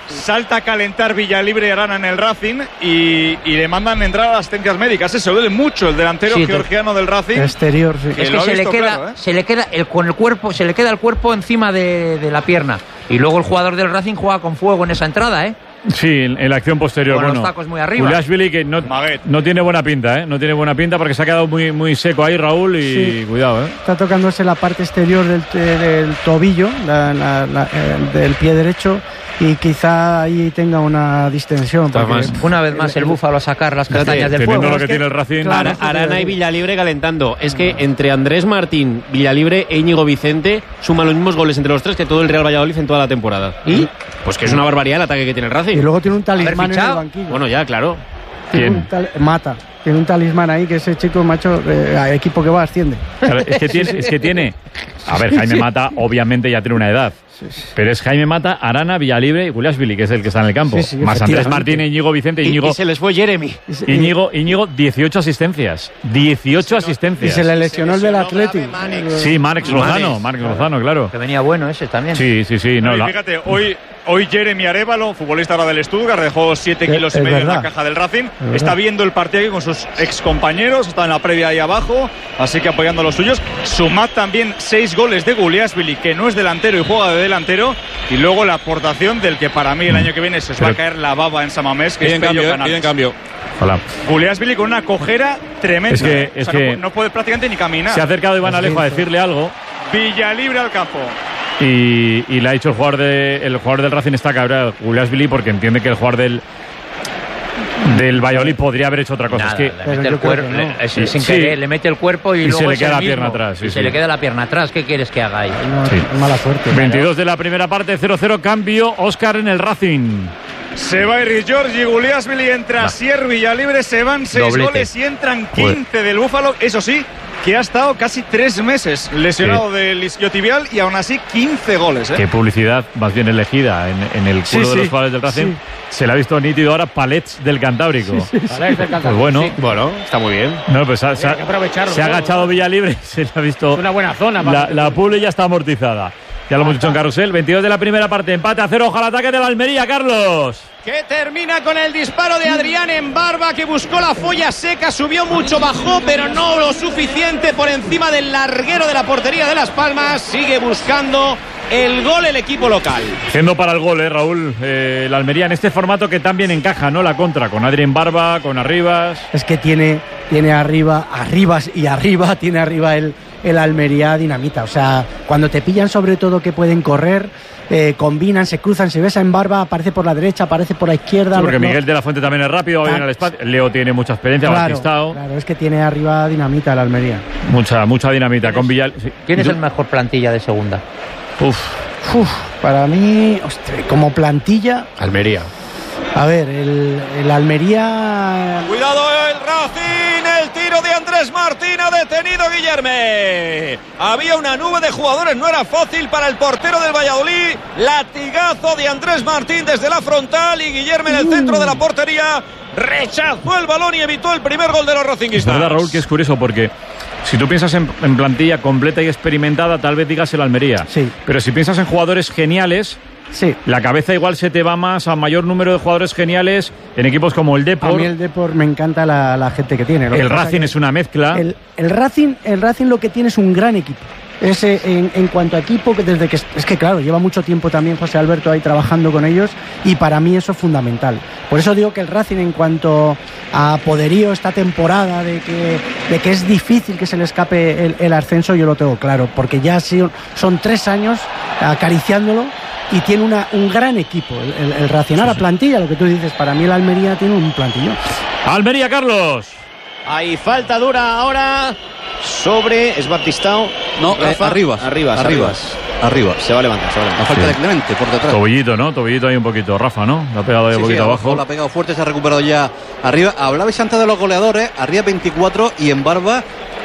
salta a calentar Villalibre y Arana en el Racing y, y le mandan entrar a las asistencias médicas. Se duele mucho el delantero Sí, georgiano del Racing. Exterior, sí. Es que se le, queda, claro, ¿eh? se le queda el, con el cuerpo, se le queda el cuerpo encima de, de la pierna. Y luego el jugador del Racing juega con fuego en esa entrada, ¿eh? Sí, en, en la acción posterior. Con bueno, los tacos muy arriba. Guliashvili, que no, no tiene buena pinta, ¿eh? No tiene buena pinta porque se ha quedado muy, muy seco ahí, Raúl, y Sí. cuidado, ¿eh? Está tocándose la parte exterior del, del tobillo, la- la- la- eh, del pie derecho, y quizá ahí tenga una distensión. porque- Una vez más el Búfalo a sacar las castañas del teniendo fuego. lo que tiene el Racing. Ara- Arana y Villalibre calentando. Es que entre Andrés Martín, Villalibre e Íñigo Vicente suman los mismos goles entre los tres que todo el Real Valladolid en toda la temporada. Y pues que es una barbaridad el ataque que tiene el Racing. Y luego tiene un talismán en el banquillo. Bueno, ya, claro. Tiene un tal- Mata. Tiene un talismán ahí que ese chico, macho, eh, a equipo que va asciende. Claro, es que tiene, es que tiene. A ver, Jaime Sí. Mata, obviamente ya tiene una edad. Pero es Jaime Mata, Arana, Villalibre y Guliashvili, que es el que está en el campo. Sí, sí, Más Andrés efectivamente. Martín, Íñigo Vicente, Y, Íñigo. y se les fue Jeremy. Íñigo, Íñigo, dieciocho asistencias. dieciocho Y asistencias. se le lesionó el del Atleti. Sí, Marx Lozano, Marx Lozano, claro. Que venía bueno ese también. Sí, sí, sí. No, No, y la- fíjate, hoy, hoy Jeremy Arévalo, futbolista ahora del Stuttgart, dejó siete Es- kilos y es medio en verdad. la caja del Racing. verdad. Está viendo el partido aquí con sus ex compañeros, está en la previa ahí abajo, así que apoyando a los suyos. Sumad también seis goles de Guliashvili, que no es delantero y juega de delantero. Y luego la aportación del que para mí el año que viene se os va a caer la baba en Samamés, que Piden es Pello cambio, eh, Canales. piden cambio. Hola. Guliashvili con una cojera tremenda. Es que- ¿eh? es O sea, que- no, no puede prácticamente ni caminar. Se ha acercado Iván Alejo a decirle algo. Villalibre al campo. Y, y le ha dicho el jugador, de, el jugador del Racing está cabreado, Guliashvili, porque entiende que el jugador del del Valladolid podría haber hecho otra cosa. Nada, es que le mete el cuerpo, le- es- Sí, sin sí. querer, le mete el cuerpo y, Y luego se le es queda el la mismo. pierna atrás, sí, Y sí. se le queda la pierna atrás. ¿Qué quieres que haga ahí? Sí. Mala suerte. veintidós de la primera parte, cero cero, cambio, Óscar en el Racing. Se va Iri Giorgi, Guliashvili, entra Sier, Villalibre, se van seis Doblete. goles y entran quince del Búfalo. Eso sí, que ha estado casi tres meses lesionado del isquiotibial y aún así quince goles. ¿eh? Qué publicidad más bien elegida en, en el Sí, culo de sí, los jugadores del Racing. sí. Se le ha visto nítido ahora Palets del Cantábrico. Sí, sí, sí. Palets del Cantábrico, Pues bueno, sí. Bueno, está muy bien. No, pues ha- se ha, Hay que aprovecharlo, se ha ¿no? agachado Villalibre, se le ha visto. Es una buena zona. La, para- la publi ya está amortizada. Ya lo hemos dicho en Carrusel. veintidós de la primera parte, empate a cero. Ojalá ataque de la Almería, Carlos. Que termina con el disparo de Adrián en Barba, que buscó la folla seca, subió mucho, bajó, pero no lo suficiente por encima del larguero de la portería de Las Palmas. Sigue buscando el gol el equipo local. Siendo para el gol, eh, Raúl. Eh, la Almería en este formato que también encaja, ¿no? La contra, con Adrián Barba, con Arribas. Es que tiene, tiene arriba, arribas y arriba, tiene arriba el, el Almería dinamita. O sea, cuando te pillan sobre todo que pueden correr, eh, combinan, se cruzan, se besa en Barba, aparece por la derecha, aparece por la izquierda. Sí, porque no- Miguel de la Fuente también es rápido, va bien al espacio. Leo tiene mucha experiencia, Claro, Batistao. claro, es que tiene arriba dinamita el Almería. Mucha, mucha dinamita. Con Villal. sí. ¿Quién es Yo- el mejor plantilla de segunda? Uf. Uf, para mí, ostras, como plantilla, Almería. a ver, el, el Almería. Cuidado el Racing, el tiro de Andrés Martín ha detenido Guillerme. Había una nube de jugadores, no era fácil para el portero del Valladolid. Latigazo de Andrés Martín desde la frontal y Guillerme en el centro de la portería rechazó el balón y evitó el primer gol de los Es racinguistas. verdad, Raúl, que es curioso porque si tú piensas en, en plantilla completa y experimentada, tal vez digas el Almería. Sí. Pero si piensas en jugadores geniales, sí. la cabeza igual se te va más a mayor número de jugadores geniales en equipos como el A Depor. mí el Depor me encanta la, la gente que tiene. Lo que El pasa Racing que es una mezcla. El, el Racing, el Racing lo que tiene es un gran equipo. Ese, en, en cuanto a equipo, que desde que es que claro, lleva mucho tiempo también José Alberto ahí trabajando con ellos y para mí eso es fundamental. Por eso digo que el Racing en cuanto a poderío esta temporada de que, de que es difícil que se le escape el, el ascenso, yo lo tengo claro, porque ya son, son tres años acariciándolo y tiene una, un gran equipo el, el, el Racing. Ahora plantilla, lo que tú dices, para mí el Almería tiene un plantillón. Almería, Carlos. Hay falta dura ahora sobre. ¿Es Batistao? No, eh, Arribas. Arribas. Arribas. Arribas. Se va a levantar, se va a La levantar. falta de Clemente por detrás. Tobillito, ¿no? Tobillito ahí un poquito. Rafa, ¿no? Le ha pegado ahí un Sí, poquito sí, abajo. La ha pegado fuerte, se ha recuperado ya arriba. Hablabais antes de los goleadores, arriba veinticuatro y en Barba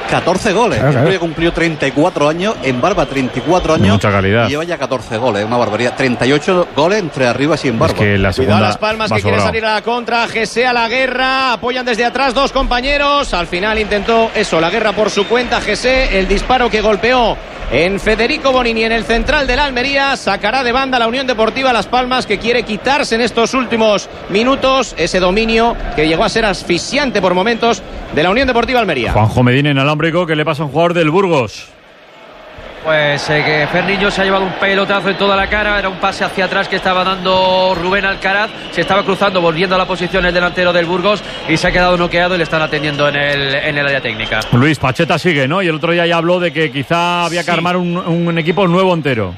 catorce goles. Claro, claro. Hoy cumplió treinta y cuatro años, en Barba treinta y cuatro años. Mucha calidad. Y lleva ya catorce goles, una barbaridad. treinta y ocho goles entre arriba y en Barba. Es que la segunda Cuidado Las Palmas que quiere salir a la contra. Gese a la guerra. Apoyan desde atrás dos compañeros. Al final intentó eso, la guerra por su cuenta. Gese, el disparo que golpeó en Federico Bonini en el central de la Almería. Sacará de banda la Unión Deportiva Las Palmas, que quiere quitarse en estos últimos minutos ese dominio que llegó a ser asfixiante por momentos de la Unión Deportiva Almería. Juanjo Medina inalámbrico, que le pasa a un jugador del Burgos. Pues eh, que Ferniño se ha llevado un pelotazo en toda la cara. Era un pase hacia atrás que estaba dando Rubén Alcaraz. Se estaba cruzando, volviendo a la posición el delantero del Burgos, y se ha quedado noqueado y le están atendiendo en el, en el área técnica. Luis Pacheta sigue, ¿no? Y el otro día ya habló de que quizá había que Sí. armar un, un equipo nuevo entero.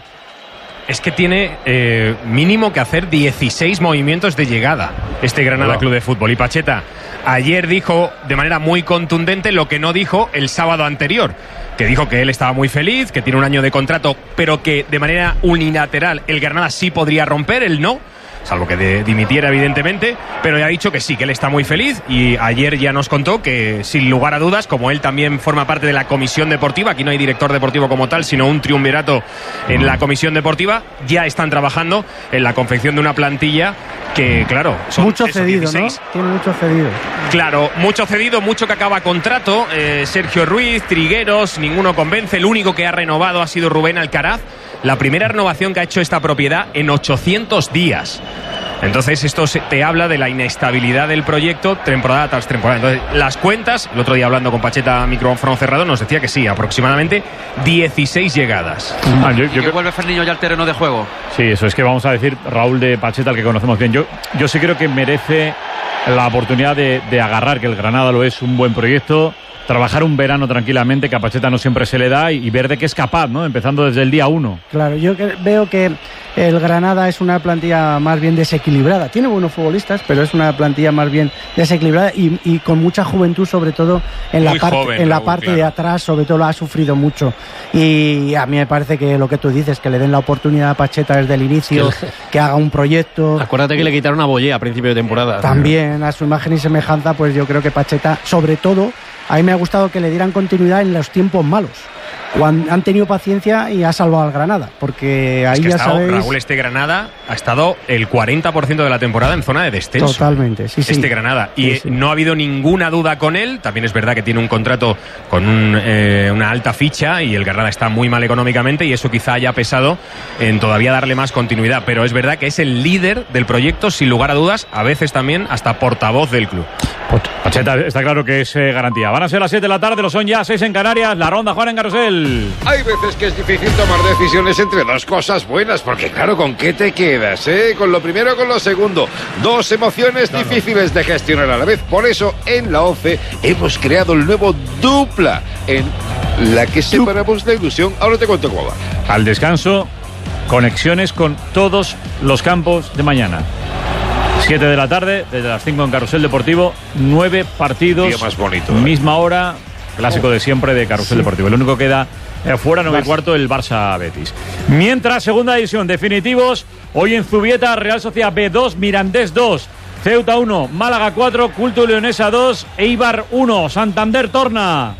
Es que tiene eh, mínimo que hacer dieciséis movimientos de llegada este Granada Hola. Club de Fútbol. Y Pacheta ayer dijo de manera muy contundente lo que no dijo el sábado anterior, que dijo que él estaba muy feliz, que tiene un año de contrato, pero que de manera unilateral el Granada sí podría romper, él no, salvo que de, dimitiera evidentemente, pero ya ha dicho que sí, que él está muy feliz, y ayer ya nos contó que sin lugar a dudas, como él también forma parte de la comisión deportiva, aquí no hay director deportivo como tal, sino un triunvirato en la comisión deportiva, ya están trabajando en la confección de una plantilla que, claro, son Mucho esos cedido, dieciséis. ¿no? Tiene mucho cedido. Claro, mucho cedido, mucho que acaba contrato. Eh, Sergio Ruiz, Trigueros, ninguno convence. El único que ha renovado ha sido Rubén Alcaraz. La primera renovación que ha hecho esta propiedad en ochocientos días. Entonces esto se- te habla de la inestabilidad del proyecto temporada tras temporada. Entonces las cuentas, el otro día hablando con Pacheta a micrófono cerrado, nos decía que sí, aproximadamente dieciséis llegadas. Ah, yo- yo Y que creo- vuelve Ferniño ya al terreno de juego. Sí, eso es que vamos a decir Raúl de Pacheta, al que conocemos bien. Yo, yo sí creo que merece la oportunidad de, de agarrar, que el Granada lo es, un buen proyecto, trabajar un verano tranquilamente, que a Pacheta no siempre se le da, y, y ver de qué es capaz, ¿no? Empezando desde el día uno. Claro, yo que- veo que el Granada es una plantilla más bien desequilibrada. Tiene buenos futbolistas, pero es una plantilla más bien desequilibrada y, y con mucha juventud, sobre todo en la Muy parte, joven, en la Raúl, parte claro. de atrás, sobre todo lo ha sufrido mucho. Y a mí me parece que lo que tú dices, que le den la oportunidad a Pacheta desde el inicio, Que- que haga un proyecto. Acuérdate que le quitaron a Boyé a principio de temporada. También a su imagen y semejanza, pues yo creo que Pacheta, sobre todo, a mí me ha gustado que le dieran continuidad en los tiempos malos. Cuando han tenido paciencia y ha salvado al Granada, porque ahí Es que ha ya estado, sabéis. Raúl, este Granada ha estado el cuarenta por ciento de la temporada en zona de descenso. Totalmente, sí, sí. Este Granada. Y Sí, eh, sí. no ha habido ninguna duda con él. También es verdad que tiene un contrato con un, eh, una alta ficha y el Granada está muy mal económicamente, y eso quizá haya pesado en todavía darle más continuidad. Pero es verdad que es el líder del proyecto, sin lugar a dudas, a veces también hasta portavoz del club. Pacheta está claro que es eh, garantía. Van a ser las siete de la tarde, lo son ya seis en Canarias. La ronda, Juan, en Carrusel. Hay veces que es difícil tomar decisiones entre dos cosas buenas, porque claro, ¿con qué te quedas, eh? ¿Con lo primero o con lo segundo? Dos emociones difíciles de gestionar a la vez. Por eso, en la ONCE hemos creado el nuevo Dupla, en la que separamos la ilusión. Ahora te cuento cómo va. Al descanso, conexiones con todos los campos de mañana. siete de la tarde, desde las cinco en Carrusel Deportivo, nueve partidos. Día más bonito, ¿eh? Misma hora, clásico de siempre de Carrusel Sí. Deportivo. El único que queda eh, fuera, nueve y Barça. cuarto, el Barça Betis. Mientras, segunda división, definitivos. Hoy en Zubieta, Real Sociedad B dos, Mirandés dos, Ceuta uno, Málaga cuatro, Culto Leonesa dos, Eibar uno, Santander torna.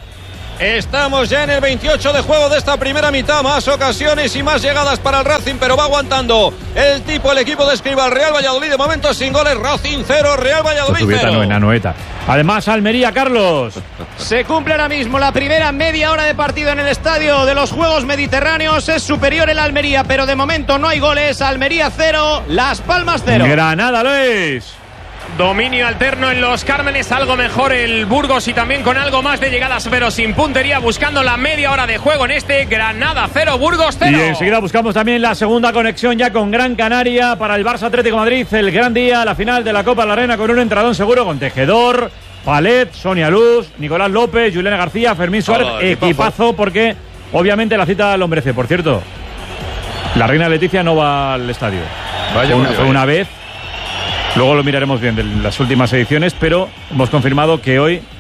Estamos ya en el veintiocho de juego de esta primera mitad. Más ocasiones y más llegadas para el Racing, pero va aguantando el tipo, el equipo de Escribal. Real Valladolid de momento sin goles. Racing cero, Real Valladolid Zubieta cero. no, en Anoeta. Además, Almería, Carlos. Se cumple ahora mismo la primera media hora de partido en el estadio de los Juegos Mediterráneos. Es superior el Almería, pero de momento no hay goles. Almería cero, Las Palmas cero. Granada, Luis. Dominio alterno en los Cármenes, algo mejor el Burgos y también con algo más de llegadas, pero sin puntería, buscando la media hora de juego en este Granada cero, Burgos cero. Y enseguida buscamos también la segunda conexión ya con Gran Canaria para el Barça Atlético de Madrid, el gran día, la final de la Copa de la Reina con un entradón seguro con Tejedor, Palet, Sonia Luz, Nicolás López, Juliana García, Fermín Suárez, Todo, equipazo. equipazo. Porque obviamente la cita lo merece. Por cierto, la Reina Leticia no va al estadio. Vaya, Fue una, vaya, fue vaya. una vez. Luego lo miraremos bien de las últimas ediciones, pero hemos confirmado que hoy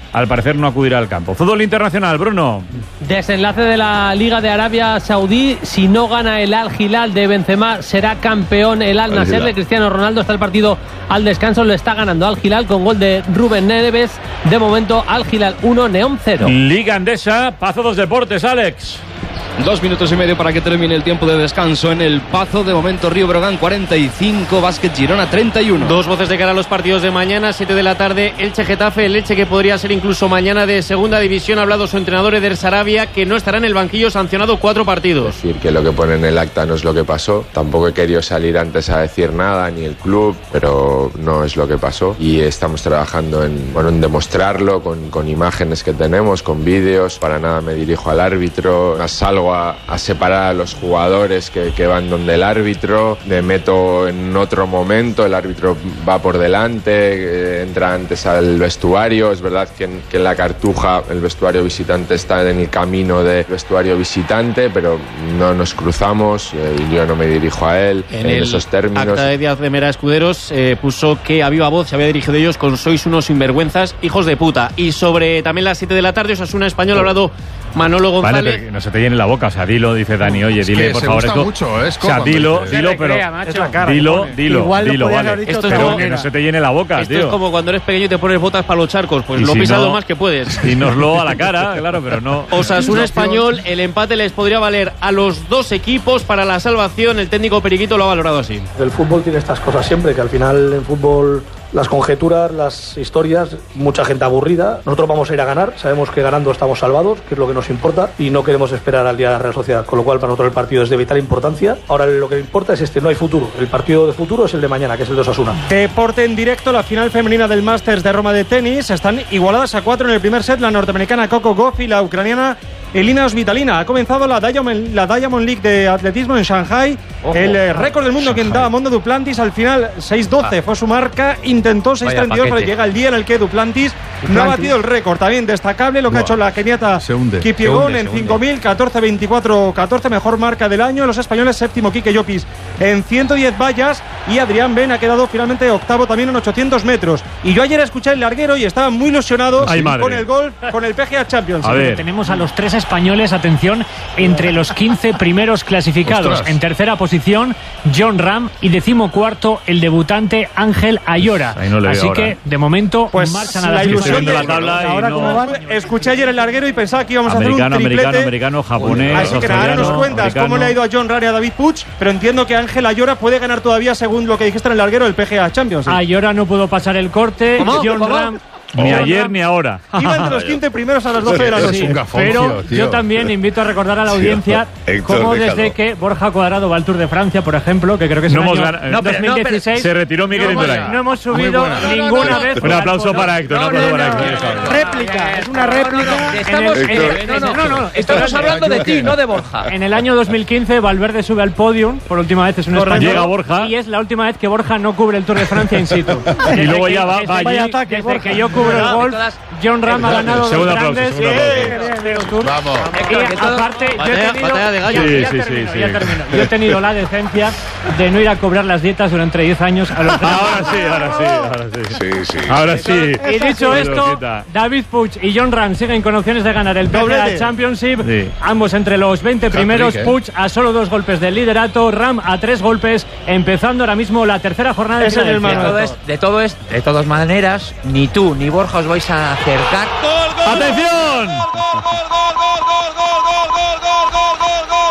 al parecer no acudirá al campo. Fútbol internacional, Bruno. Desenlace de la Liga de Arabia Saudí. Si no gana el Al Hilal de Benzema, será campeón el Al Nassr de Cristiano Ronaldo. Está el partido al descanso, lo está ganando Al Hilal con gol de Rubén Neves. De momento, Al Hilal uno, Neom cero. Liga Endesa, Pazo dos Deportes, Alex. Dos minutos y medio para que termine el tiempo de descanso en el Pazo. De momento Río Brogan cuarenta y cinco, Básquet Girona treinta y uno. Dos voces de cara a los partidos de mañana, siete de la tarde, Elche Getafe, el Elche que podría ser incluso mañana de segunda división. Ha hablado su entrenador Eder Sarabia, que no estará en el banquillo, sancionado cuatro partidos. Decir que lo que pone en el acta no es lo que pasó. Tampoco he querido salir antes a decir nada, ni el club, pero no es lo que pasó. Y estamos trabajando en, bueno, en demostrarlo con, con imágenes que tenemos, con vídeos. Para nada me dirijo al árbitro, salgo A, a separar a los jugadores que, que van donde el árbitro, me meto en otro momento, el árbitro va por delante, eh, entra antes al vestuario. Es verdad que en, que en la Cartuja el vestuario visitante está en el camino del vestuario visitante, pero no nos cruzamos, eh, y yo no me dirijo a él en, en esos términos. Acta de Díaz de Mera Escuderos eh, puso que a viva voz se había dirigido ellos con sois unos sinvergüenzas, hijos de puta. Y sobre también las siete de la tarde, Osasuna Español, ha hablado Manolo González. Vale, pero no se te llene la boca, o sea, dilo, dice Dani, oye, dile, es que por se favor gusta esto. Mucho, es o sea, dilo, dice. dilo, pero crea, es la cara, dilo, dilo, Igual dilo, vale. Esto es pero como, que no se te llene la boca, esto tío. es como cuando eres pequeño y te pones botas para los charcos, pues Y lo si pisas no, lo más que puedes. Dínoslo a la cara, claro, pero no. Osasuna Español, el empate les podría valer a los dos equipos para la salvación. El técnico Periquito lo ha valorado así. El fútbol tiene estas cosas siempre, que al final en fútbol las conjeturas, las historias, mucha gente aburrida. Nosotros vamos a ir a ganar, sabemos que ganando estamos salvados, que es lo que nos importa, y no queremos esperar al día de la Real Sociedad, con lo cual para nosotros el partido es de vital importancia. Ahora lo que importa es este, no hay futuro. El partido de futuro es el de mañana, que es el de Osasuna. Deporte en directo, la final femenina del Masters de Roma de tenis. Están igualadas a cuatro en el primer set, la norteamericana Coco Gauff y la ucraniana Elina Osvitalina. Ha comenzado la Diamond, la Diamond League de atletismo en Shanghai. Ojo. El eh, récord del mundo que daba Mondo Duplantis, al final seis doce Ah. fue su marca, intentó seis treinta y dos, pero llega el día en el que Duplantis, Duplantis. no ha batido el récord. También destacable lo que Buah. ha hecho la keniata Se hunde. Kipyegon Se hunde, en se hunde. cinco mil, catorce veinticuatro catorce, mejor marca del año. Los españoles séptimo Quique Llopis en ciento diez vallas, y Adrián Ben ha quedado finalmente octavo también en ochocientos metros. Y yo ayer escuché el larguero y estaba muy ilusionado Ay, madre. con el gol, con el P G A Champions. A ver. Tenemos a los tres españoles, atención, entre los quince primeros clasificados. Ostras. En tercera posición, John Ram, y decimoccuarto, el debutante Ángel Ayora. Ahí no le veo Así ahora. que, de momento, Pues marchan a la las ilusión Estoy viendo de la tabla y ahora no- cómo van. Escuché ayer el larguero y pensaba que íbamos Americano, a hacer un triplete. americano, americano, japonés, Así que nada, ahora nos australiano, cuentas americano. cómo le ha ido a John Ram y a David Puig, pero entiendo que Ángel Ayora puede ganar todavía, según lo que dijiste en el larguero, el P G A Champions. ¿sí? Ayora no pudo pasar el corte. ¿Cómo? John ¿Cómo? Ram. Ni John ayer Ram- ni ahora. Iba entre los quince primeros a las doce de la Eres noche. un gafoncio, Pero tío. yo también invito a recordar a la audiencia Héctor, cómo déjalo. desde que Borja Cuadrado va al Tour de Francia, por ejemplo, que creo que es No el hemos año ganado- no, no, pero- dos mil dieciséis, Se retiró Miguel no, hemos- Indurain. no hemos subido buena. No, no, ninguna no, no, vez. Un aplauso para Héctor, un aplauso para Héctor. Réplica, es una réplica. En Estamos, el- Héctor. eh, no, no, no, no, estamos hablando de ti, no de Borja. En el año dos mil quince, Valverde sube al podium, por última vez es un Correcto. español. Llega Borja. Y es la última vez que Borja no cubre el Tour de Francia in situ. Y luego que- ya va- desde va que- allí. desde Borja. que yo cubro el No, golf, todas- John Ram ha ganado dos Segundo aplauso, grandes. segundo aplauso. Bien, bien, Tour. Vamos. Y Héctor, que todo- aparte, yo he Batalla- tenido, batalla de gallos. ya, Sí, ya sí, termino, sí, ya sí. termino. Yo he tenido la decencia de no ir a cobrar las dietas durante diez años a los Ahora sí, ahora sí, ahora sí. Sí, sí. Ahora sí. Y dicho Se lo esto, quita. David Puig y John Ram siguen con opciones de ganar el P G A Doblete. Championship. Sí. Ambos entre los veinte primeros. ¿eh? Puig a solo dos golpes del liderato. Ram a tres golpes. Empezando ahora mismo la tercera jornada de Ese es el Filadelfia. De todo es, de todo es, de todas maneras, ni tú ni Borja os vais a acercar. ¡Gol, gol! ¡Atención! ¡Gol, gol, gol, gol, gol, gol, gol, gol, gol, gol, gol, gol,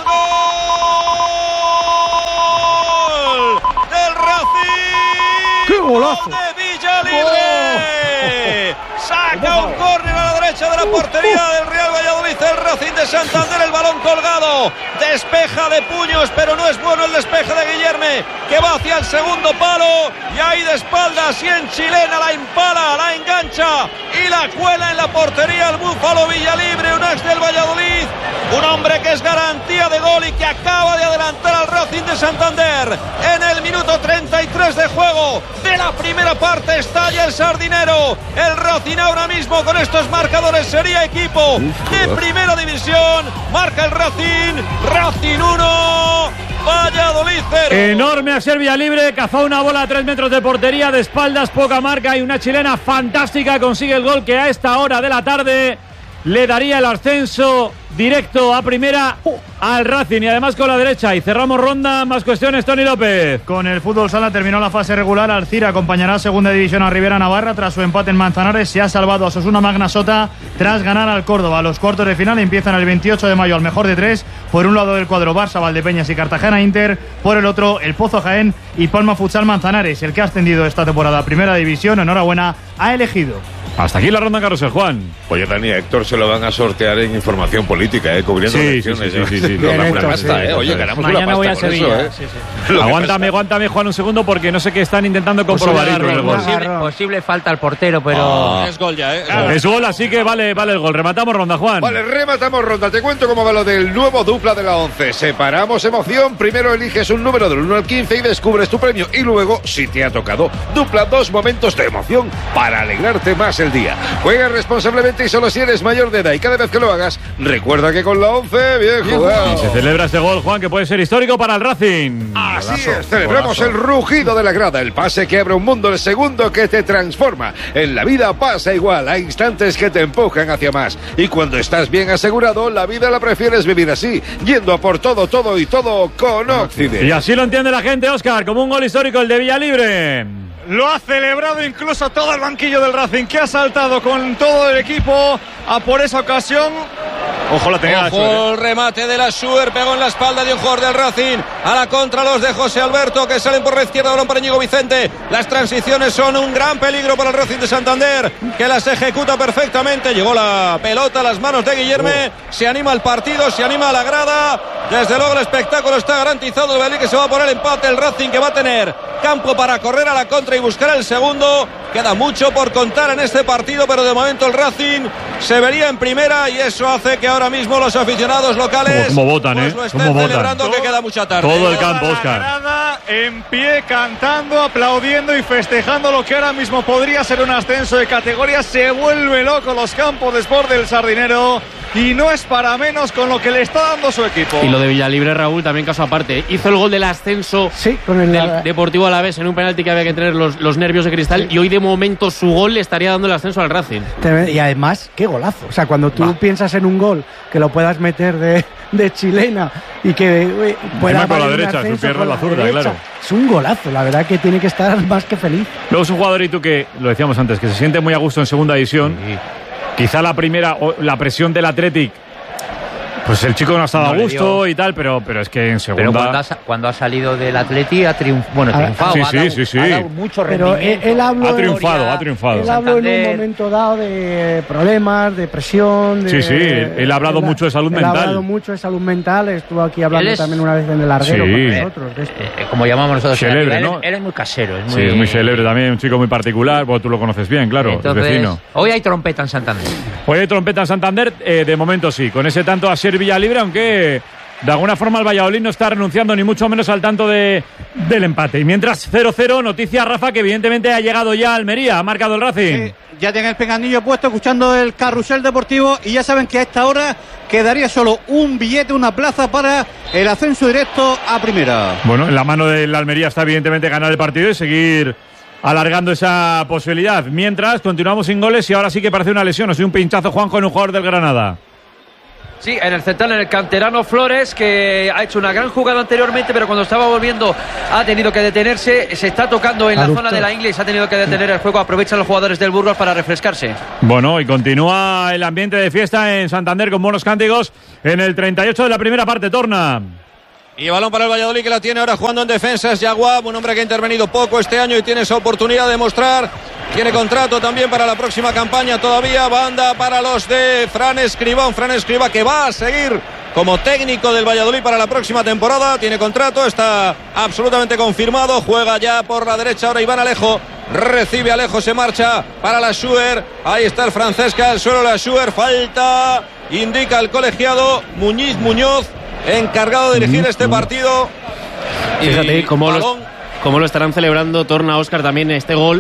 gol! ¡Del Racing! ¡Qué golazo! ¡Gol de Villalibre! Saca un córner a la derecha de la portería del Real Valladolid, el Racing de Santander, el balón colgado, despeja de puños, pero no es bueno el despeje de Guillerme, que va hacia el segundo palo, y ahí de espaldas y en chilena la impala, la engancha y la cuela en la portería el Búfalo Villalibre, un ex del Valladolid, un hombre que es garantía de gol y que acaba de adelantar al Racing de Santander. En el minuto treinta y tres de juego de la primera parte estalla el sardinero. El Racing ahora mismo con estos marcadores sería equipo de primera división. Marca el Racing, Racing uno, Valladolid cero. Enorme a ser Villalibre, cazó una bola a tres metros de portería, de espaldas, poca marca y una chilena fantástica consigue el gol que a esta hora de la tarde le daría el ascenso directo a primera al Racing y además con la derecha. Y cerramos ronda, más cuestiones, Tony López. Con el fútbol sala terminó la fase regular. Alcira acompañará a segunda división a Rivera Navarra tras su empate en Manzanares. Se ha salvado a Osasuna Magna Sota tras ganar al Córdoba. Los cuartos de final empiezan el veintiocho de mayo al mejor de tres. Por un lado del cuadro Barça, Valdepeñas y Cartagena Inter. Por el otro el Pozo Jaén y Palma Futsal Manzanares. El que ha ascendido esta temporada a primera división, enhorabuena, ha elegido. Hasta aquí la ronda, Carrusel, Juan. Oye, Dani, a Héctor se lo van a sortear en información política, ¿eh? Cubriendo sí, elecciones. Sí, sí, sí. sí, sí. Una buena pasta, ¿eh? Oye, ganamos una pasta voy a con Sevilla. eso, ¿eh? Sí, sí. Aguántame, aguántame, Juan, un segundo, porque no sé qué están intentando comprobar. Posible, posible falta al portero, pero... Oh. Es gol ya, ¿eh? Claro. Es gol, así que vale, vale el gol. Rematamos ronda, Juan. Vale, rematamos ronda. Te cuento cómo va lo del nuevo dupla de la once. Separamos emoción. Primero eliges un número del uno al quince y descubres tu premio. Y luego, si te ha tocado, dupla dos momentos de emoción para alegrarte más el día. Juega responsablemente y solo si eres mayor de edad. Y cada vez que lo hagas, recuerda que con la once, bien jugado. Y se celebra este gol, Juan, que puede ser histórico para el Racing. Así golazo, es, celebramos golazo. El rugido de la grada, el pase que abre un mundo, el segundo que te transforma. En la vida pasa igual, hay instantes que te empujan hacia más. Y cuando estás bien asegurado, la vida la prefieres vivir así, yendo a por todo, todo y todo con Occidente. Y así lo entiende la gente, Óscar, como un gol histórico el de Villalibre. Lo ha celebrado incluso todo el banquillo del Racing, que ha saltado con todo el equipo a por esa ocasión. Ojo, la tenía Ojo, el remate de la Schuer, pegó en la espalda de un jugador del Racing. A la contra los de José Alberto, que salen por la izquierda, balón para Íñigo Vicente. Las transiciones son un gran peligro para el Racing de Santander, que las ejecuta perfectamente. Llegó la pelota a las manos de Guillerme. Oh. Se anima el partido, se anima la grada. Desde luego el espectáculo está garantizado. El Belí que se va a poner el empate. El Racing que va a tener campo para correr a la contra y buscar el segundo. Queda mucho por contar en este partido, pero de momento el Racing se vería en primera y eso hace que ahora mismo los aficionados locales como votan, pues ¿eh? lo estén ¿Cómo celebrando votan? Que queda mucha tarde. Todo el campo, Óscar. Grada en pie, cantando, aplaudiendo y festejando lo que ahora mismo podría ser un ascenso de categoría. Se vuelve loco los campos de Sport del Sardinero. Y no es para menos con lo que le está dando su equipo. Y lo de Villalibre, Raúl, también caso aparte. Hizo el gol del ascenso sí, con el del Deportivo Alavés en un penalti que había que tener los, los nervios de cristal. Sí. Y hoy de momento su gol le estaría dando el ascenso al Racing. Y además, qué golazo. O sea, cuando tú bah. piensas en un gol que lo puedas meter de, de chilena y que uy, pueda con la derecha, su pierna la zurda, derecha, claro. Es un golazo, la verdad que tiene que estar más que feliz. Luego es un jugadorito que, lo decíamos antes, que se siente muy a gusto en segunda división. Sí. Quizá la primera, la presión del Athletic, pues el chico no ha estado no a gusto y tal, pero, pero es que en segunda... Pero cuando ha, cuando ha salido del Atleti ha triunf... bueno, ah, triunfado, sí, ha, sí, dado, sí, sí. ha dado mucho rendimiento. Pero él, él habló, ha triunfado, ha triunfado. Él habló en un momento dado de problemas, de presión... De, sí, sí, él ha hablado él, mucho de salud él mental. ha hablado mucho de salud mental, estuvo aquí hablando es, también una vez en el larguero sí. con nosotros. De esto. Eh, como llamamos nosotros. Celebre, él, ¿no? Él es muy casero. Es muy... Sí, es muy celebre también, un chico muy particular, bueno, tú lo conoces bien, claro, Entonces, es vecino. Hoy hay trompeta en Santander. Hoy hay trompeta en Santander, eh, de momento sí, con ese tanto a ser Villalibre, aunque... De alguna forma el Valladolid no está renunciando ni mucho menos al tanto de, del empate. Y mientras cero cero, noticia Rafa que evidentemente ha llegado ya a Almería, ha marcado el Racing. Sí, ya tiene el pinganillo puesto escuchando el carrusel deportivo y ya saben que a esta hora quedaría solo un billete, una plaza para el ascenso directo a primera. Bueno, en la mano del Almería está evidentemente ganar el partido y seguir alargando esa posibilidad. Mientras continuamos sin goles y ahora sí que parece una lesión, o sea, un pinchazo Juanjo en un jugador del Granada. Sí, en el central, en el canterano Flores, que ha hecho una gran jugada anteriormente, pero cuando estaba volviendo ha tenido que detenerse. Se está tocando en la Adulto. zona de la ingle y se ha tenido que detener el juego. Aprovechan los jugadores del Burgos para refrescarse. Bueno, y continúa el ambiente de fiesta en Santander con buenos cánticos en el treinta y ocho de la primera parte. Torna. Y balón para el Valladolid, que la tiene ahora jugando en defensa. Es Yaguab, un hombre que ha intervenido poco este año y tiene esa oportunidad de mostrar. Tiene contrato también para la próxima campaña todavía. Banda para los de Fran Escribá. Un Fran Escribá que va a seguir como técnico del Valladolid para la próxima temporada. Tiene contrato, está absolutamente confirmado. Juega ya por la derecha ahora Iván Alejo. Recibe Alejo, se marcha para la Schuer. Ahí está el Francesca, al suelo la Schuer. Falta, indica el colegiado Muñiz Muñoz, encargado de dirigir este partido. Y fíjate cómo lo, cómo lo estarán celebrando, Torna, Óscar, también este gol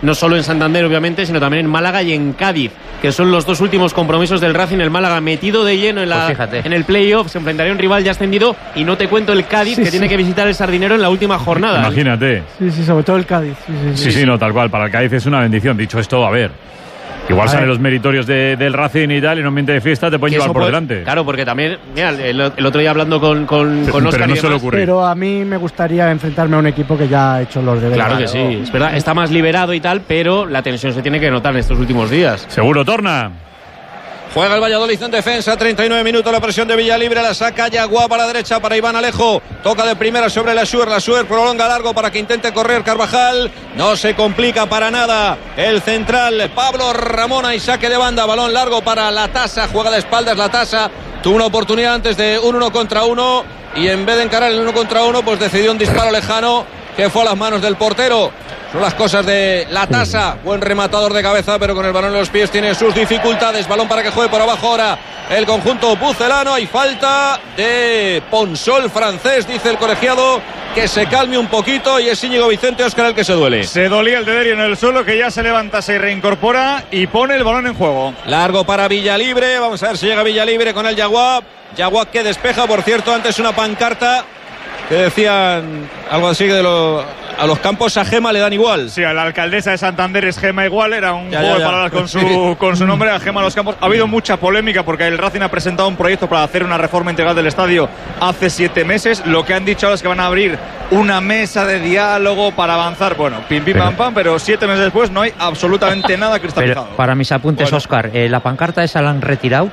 no solo en Santander, obviamente, sino también en Málaga y en Cádiz, que son los dos últimos compromisos del Racing. El Málaga metido de lleno en, la, pues en el playoff, se enfrentaría a un rival ya ascendido, y no te cuento el Cádiz, Sí, que sí. tiene que visitar el Sardinero en la última jornada. Imagínate. Sí, sí, sobre todo el Cádiz. Sí, sí, Sí, sí, no, tal cual. Para el Cádiz es una bendición. Dicho esto, a ver. Igual A salen ver. los meritorios de- del Racing y tal, y en un ambiente de fiesta te pueden Que llevar eso por puede- delante. Claro, porque también, mira, el, el otro día hablando con, con, con Pero Óscar no y suele demás, ocurrir. Pero a mí me gustaría enfrentarme a un equipo que ya ha hecho los deberes. Claro que sí, es verdad, está más liberado y tal, pero la tensión se tiene que notar en estos últimos días. Seguro, Torna. Juega el Valladolid en defensa, treinta y nueve minutos, la presión de Villalibre, la saca Yaguá para la derecha para Iván Alejo, toca de primera sobre la Suer, la Suer prolonga largo para que intente correr Carvajal, no se complica para nada el central Pablo Ramón, y saque de banda, balón largo para La Tasa, juega de espaldas La Tasa, tuvo una oportunidad antes de un uno contra uno y en vez de encarar el uno contra uno pues decidió un disparo lejano que fue a las manos del portero. Son las cosas de La Tasa, buen rematador de cabeza, pero con el balón en los pies tiene sus dificultades. Balón para que juegue por abajo ahora el conjunto pucelano. Hay falta de Ponsol francés, dice el colegiado, que se calme un poquito, y es Íñigo Vicente Óscar el que se duele. Se dolía el Dederio en el suelo, que ya se levanta, se reincorpora y pone el balón en juego. Largo para Villalibre, vamos a ver si llega Villalibre con el Yaguá. Yaguá que despeja, por cierto, antes una pancarta que decían algo así de lo, a los campos a Gema le dan igual. Sí, a la alcaldesa de Santander es Gema igual, era un Ya, juego ya, de ya. palabras con su, con su nombre, a Gema a los campos. Ha habido mucha polémica porque el Racing ha presentado un proyecto para hacer una reforma integral del estadio hace siete meses. Lo que han dicho ahora es que van a abrir una mesa de diálogo para avanzar. Bueno, pim pim Pero- pam pam, pero siete meses después no hay absolutamente nada cristalizado. Pero para mis apuntes, Óscar, eh, ¿la pancarta esa la han retirado?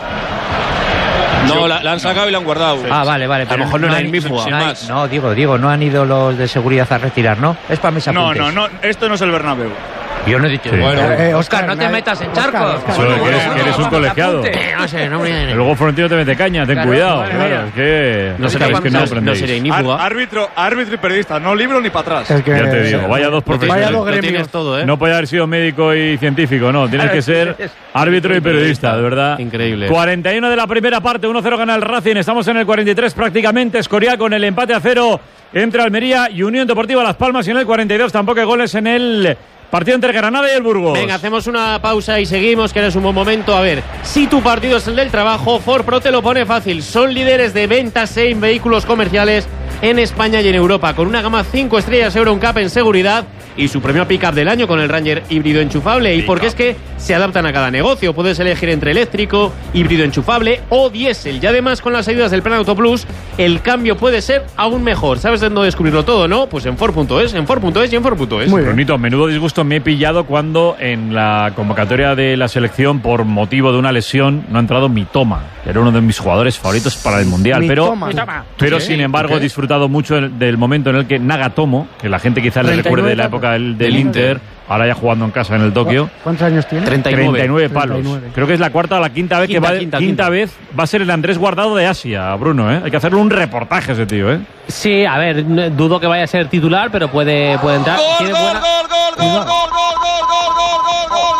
No, la, la han sacado y la han guardado. Ah, vale, vale. A lo mejor no era han- el mismo, no sin han- más. No, digo, digo, no han ido los de seguridad a retirar, ¿no? Es para mis No, apuntes. no, no, esto no es el Bernabéu. Yo no he dicho. Sí. Bueno, Eh, Óscar, no te metas en charcos. Eso de que eres, que eres un colegiado. No sé, no me... Luego Florentino te mete caña, ten Claro, cuidado. vale, Claro, vale. es que No es será que para- no no aprendéis. será ni- Ar- árbitro, árbitro y periodista, no libro ni para atrás. Es que- Ya te digo, vaya dos profesionales. Vaya dos gremios. todo, ¿eh? No puede haber sido médico y científico, no. Tienes que ser árbitro y periodista, de verdad. Increíble. cuarenta y uno de la primera parte, uno cero gana el Racing. Estamos en el cuarenta y tres prácticamente. Escorial con el empate a cero entre Almería y Unión Deportiva Las Palmas. Y en el cuarenta y dos tampoco hay goles en el partido entre Granada y el Burgos. Venga, hacemos una pausa y seguimos, que es un buen momento. A ver, si tu partido es el del trabajo, Ford Pro te lo pone fácil. Son líderes de ventas en vehículos comerciales en España y en Europa, con una gama cinco estrellas Euro N C A P en seguridad y su premio pick-up del año con el Ranger híbrido enchufable. Y porque es que se adaptan a cada negocio. Puedes elegir entre eléctrico, híbrido enchufable o diésel. Y además, con las ayudas del Plan Auto Plus, el cambio puede ser aún mejor. ¿Sabes dónde descubrirlo todo, no? Pues en Ford punto es, en Ford punto es y en Ford punto es. Brunito, menudo disgusto me he pillado cuando en la convocatoria de la selección, por motivo de una lesión, no ha entrado Mitoma. Era uno de mis jugadores favoritos para el Mundial. Pero, Mitoma. pero ¿Qué? sin embargo, ¿Qué? he disfrutado mucho el- del momento en el que Nagatomo, que la gente quizás le treinta y nueve recuerde de la época del, del Inter, ahora ya jugando en casa en el Tokio. ¿Cuántos años tiene? treinta y nueve palos. treinta y nueve. Creo que es la cuarta o la quinta vez Quinta, que va quinta, quinta, quinta. vez va a ser el Andrés Guardado de Asia, Bruno, ¿eh? Hay que hacerle un reportaje a ese tío, ¿eh? Sí, a ver, no- dudo que vaya a ser titular, pero puede, puede entrar. Gol, Tiene gol, buena- gol, gol, gol, gol, gol, gol, gol, gol, gol,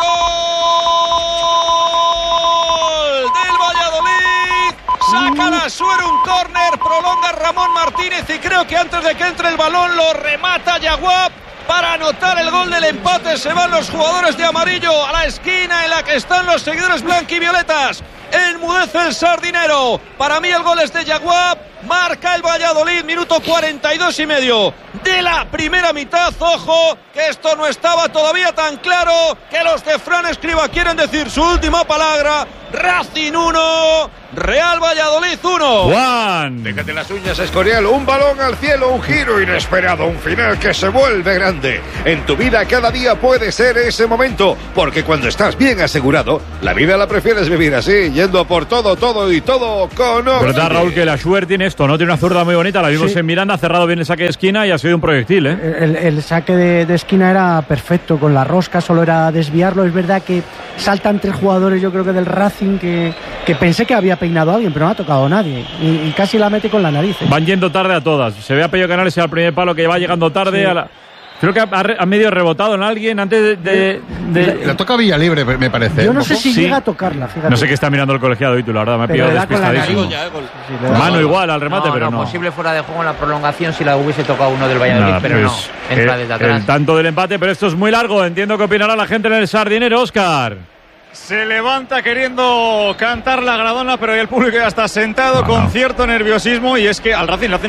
gol del Valladolid. Saca la Suer un córner, prolonga Ramón Martínez y creo que antes de que entre el balón lo remata Yaguap para anotar el gol del empate. Se van los jugadores de amarillo a la esquina en la que están los seguidores blanquivioletas. Enmudece el Sardinero. Para mí el gol es de Yaguap. Marca el Valladolid, minuto cuarenta y dos y medio de la primera mitad. Ojo, que esto no estaba todavía tan claro, que los de Fran Escriba quieren decir su última palabra. Racing uno, Real Valladolid uno. Juan. Déjate las uñas, Escorial. Un balón al cielo, un giro inesperado, un final que se vuelve grande. En tu vida cada día puede ser ese momento, porque cuando estás bien asegurado, la vida la prefieres vivir así, yendo por todo, todo y todo con ¿Verdad, Oxy. Raúl, que la Schuer tiene esto, ¿no? Tiene una zurda muy bonita, la vimos Sí. en Miranda, ha cerrado bien el saque de esquina y ha sido un proyectil, ¿eh? El, el saque de, de esquina era perfecto, con la rosca solo era desviarlo. Es verdad que saltan tres jugadores, yo creo que del Racing, que, que pensé que había peinado a alguien, pero no ha tocado a nadie. Y, y casi la mete con la nariz. ¿eh? Van yendo tarde a todas. Se ve a Pello Canales al primer palo que va llegando tarde Sí. a la... Creo que ha, ha medio rebotado en alguien antes de... de, de... La toca Villalibre, me parece. Yo no sé si Sí. llega a tocarla, fíjate. No sé qué está mirando el colegiado y tú, la verdad, me ha Pero pillado le da con la despistadísimo. nariz. Mano igual al remate, no, pero no, no. posible fuera de juego en la prolongación si la hubiese tocado uno del Valladolid, Nada, pero pues, no, entra eh, desde atrás. El tanto del empate, pero esto es muy largo. Entiendo que opinará la gente en el Sardinero, Óscar. Se levanta queriendo cantar la Gradona, pero el público ya está sentado No, con no. cierto nerviosismo y es que al Racing le hacen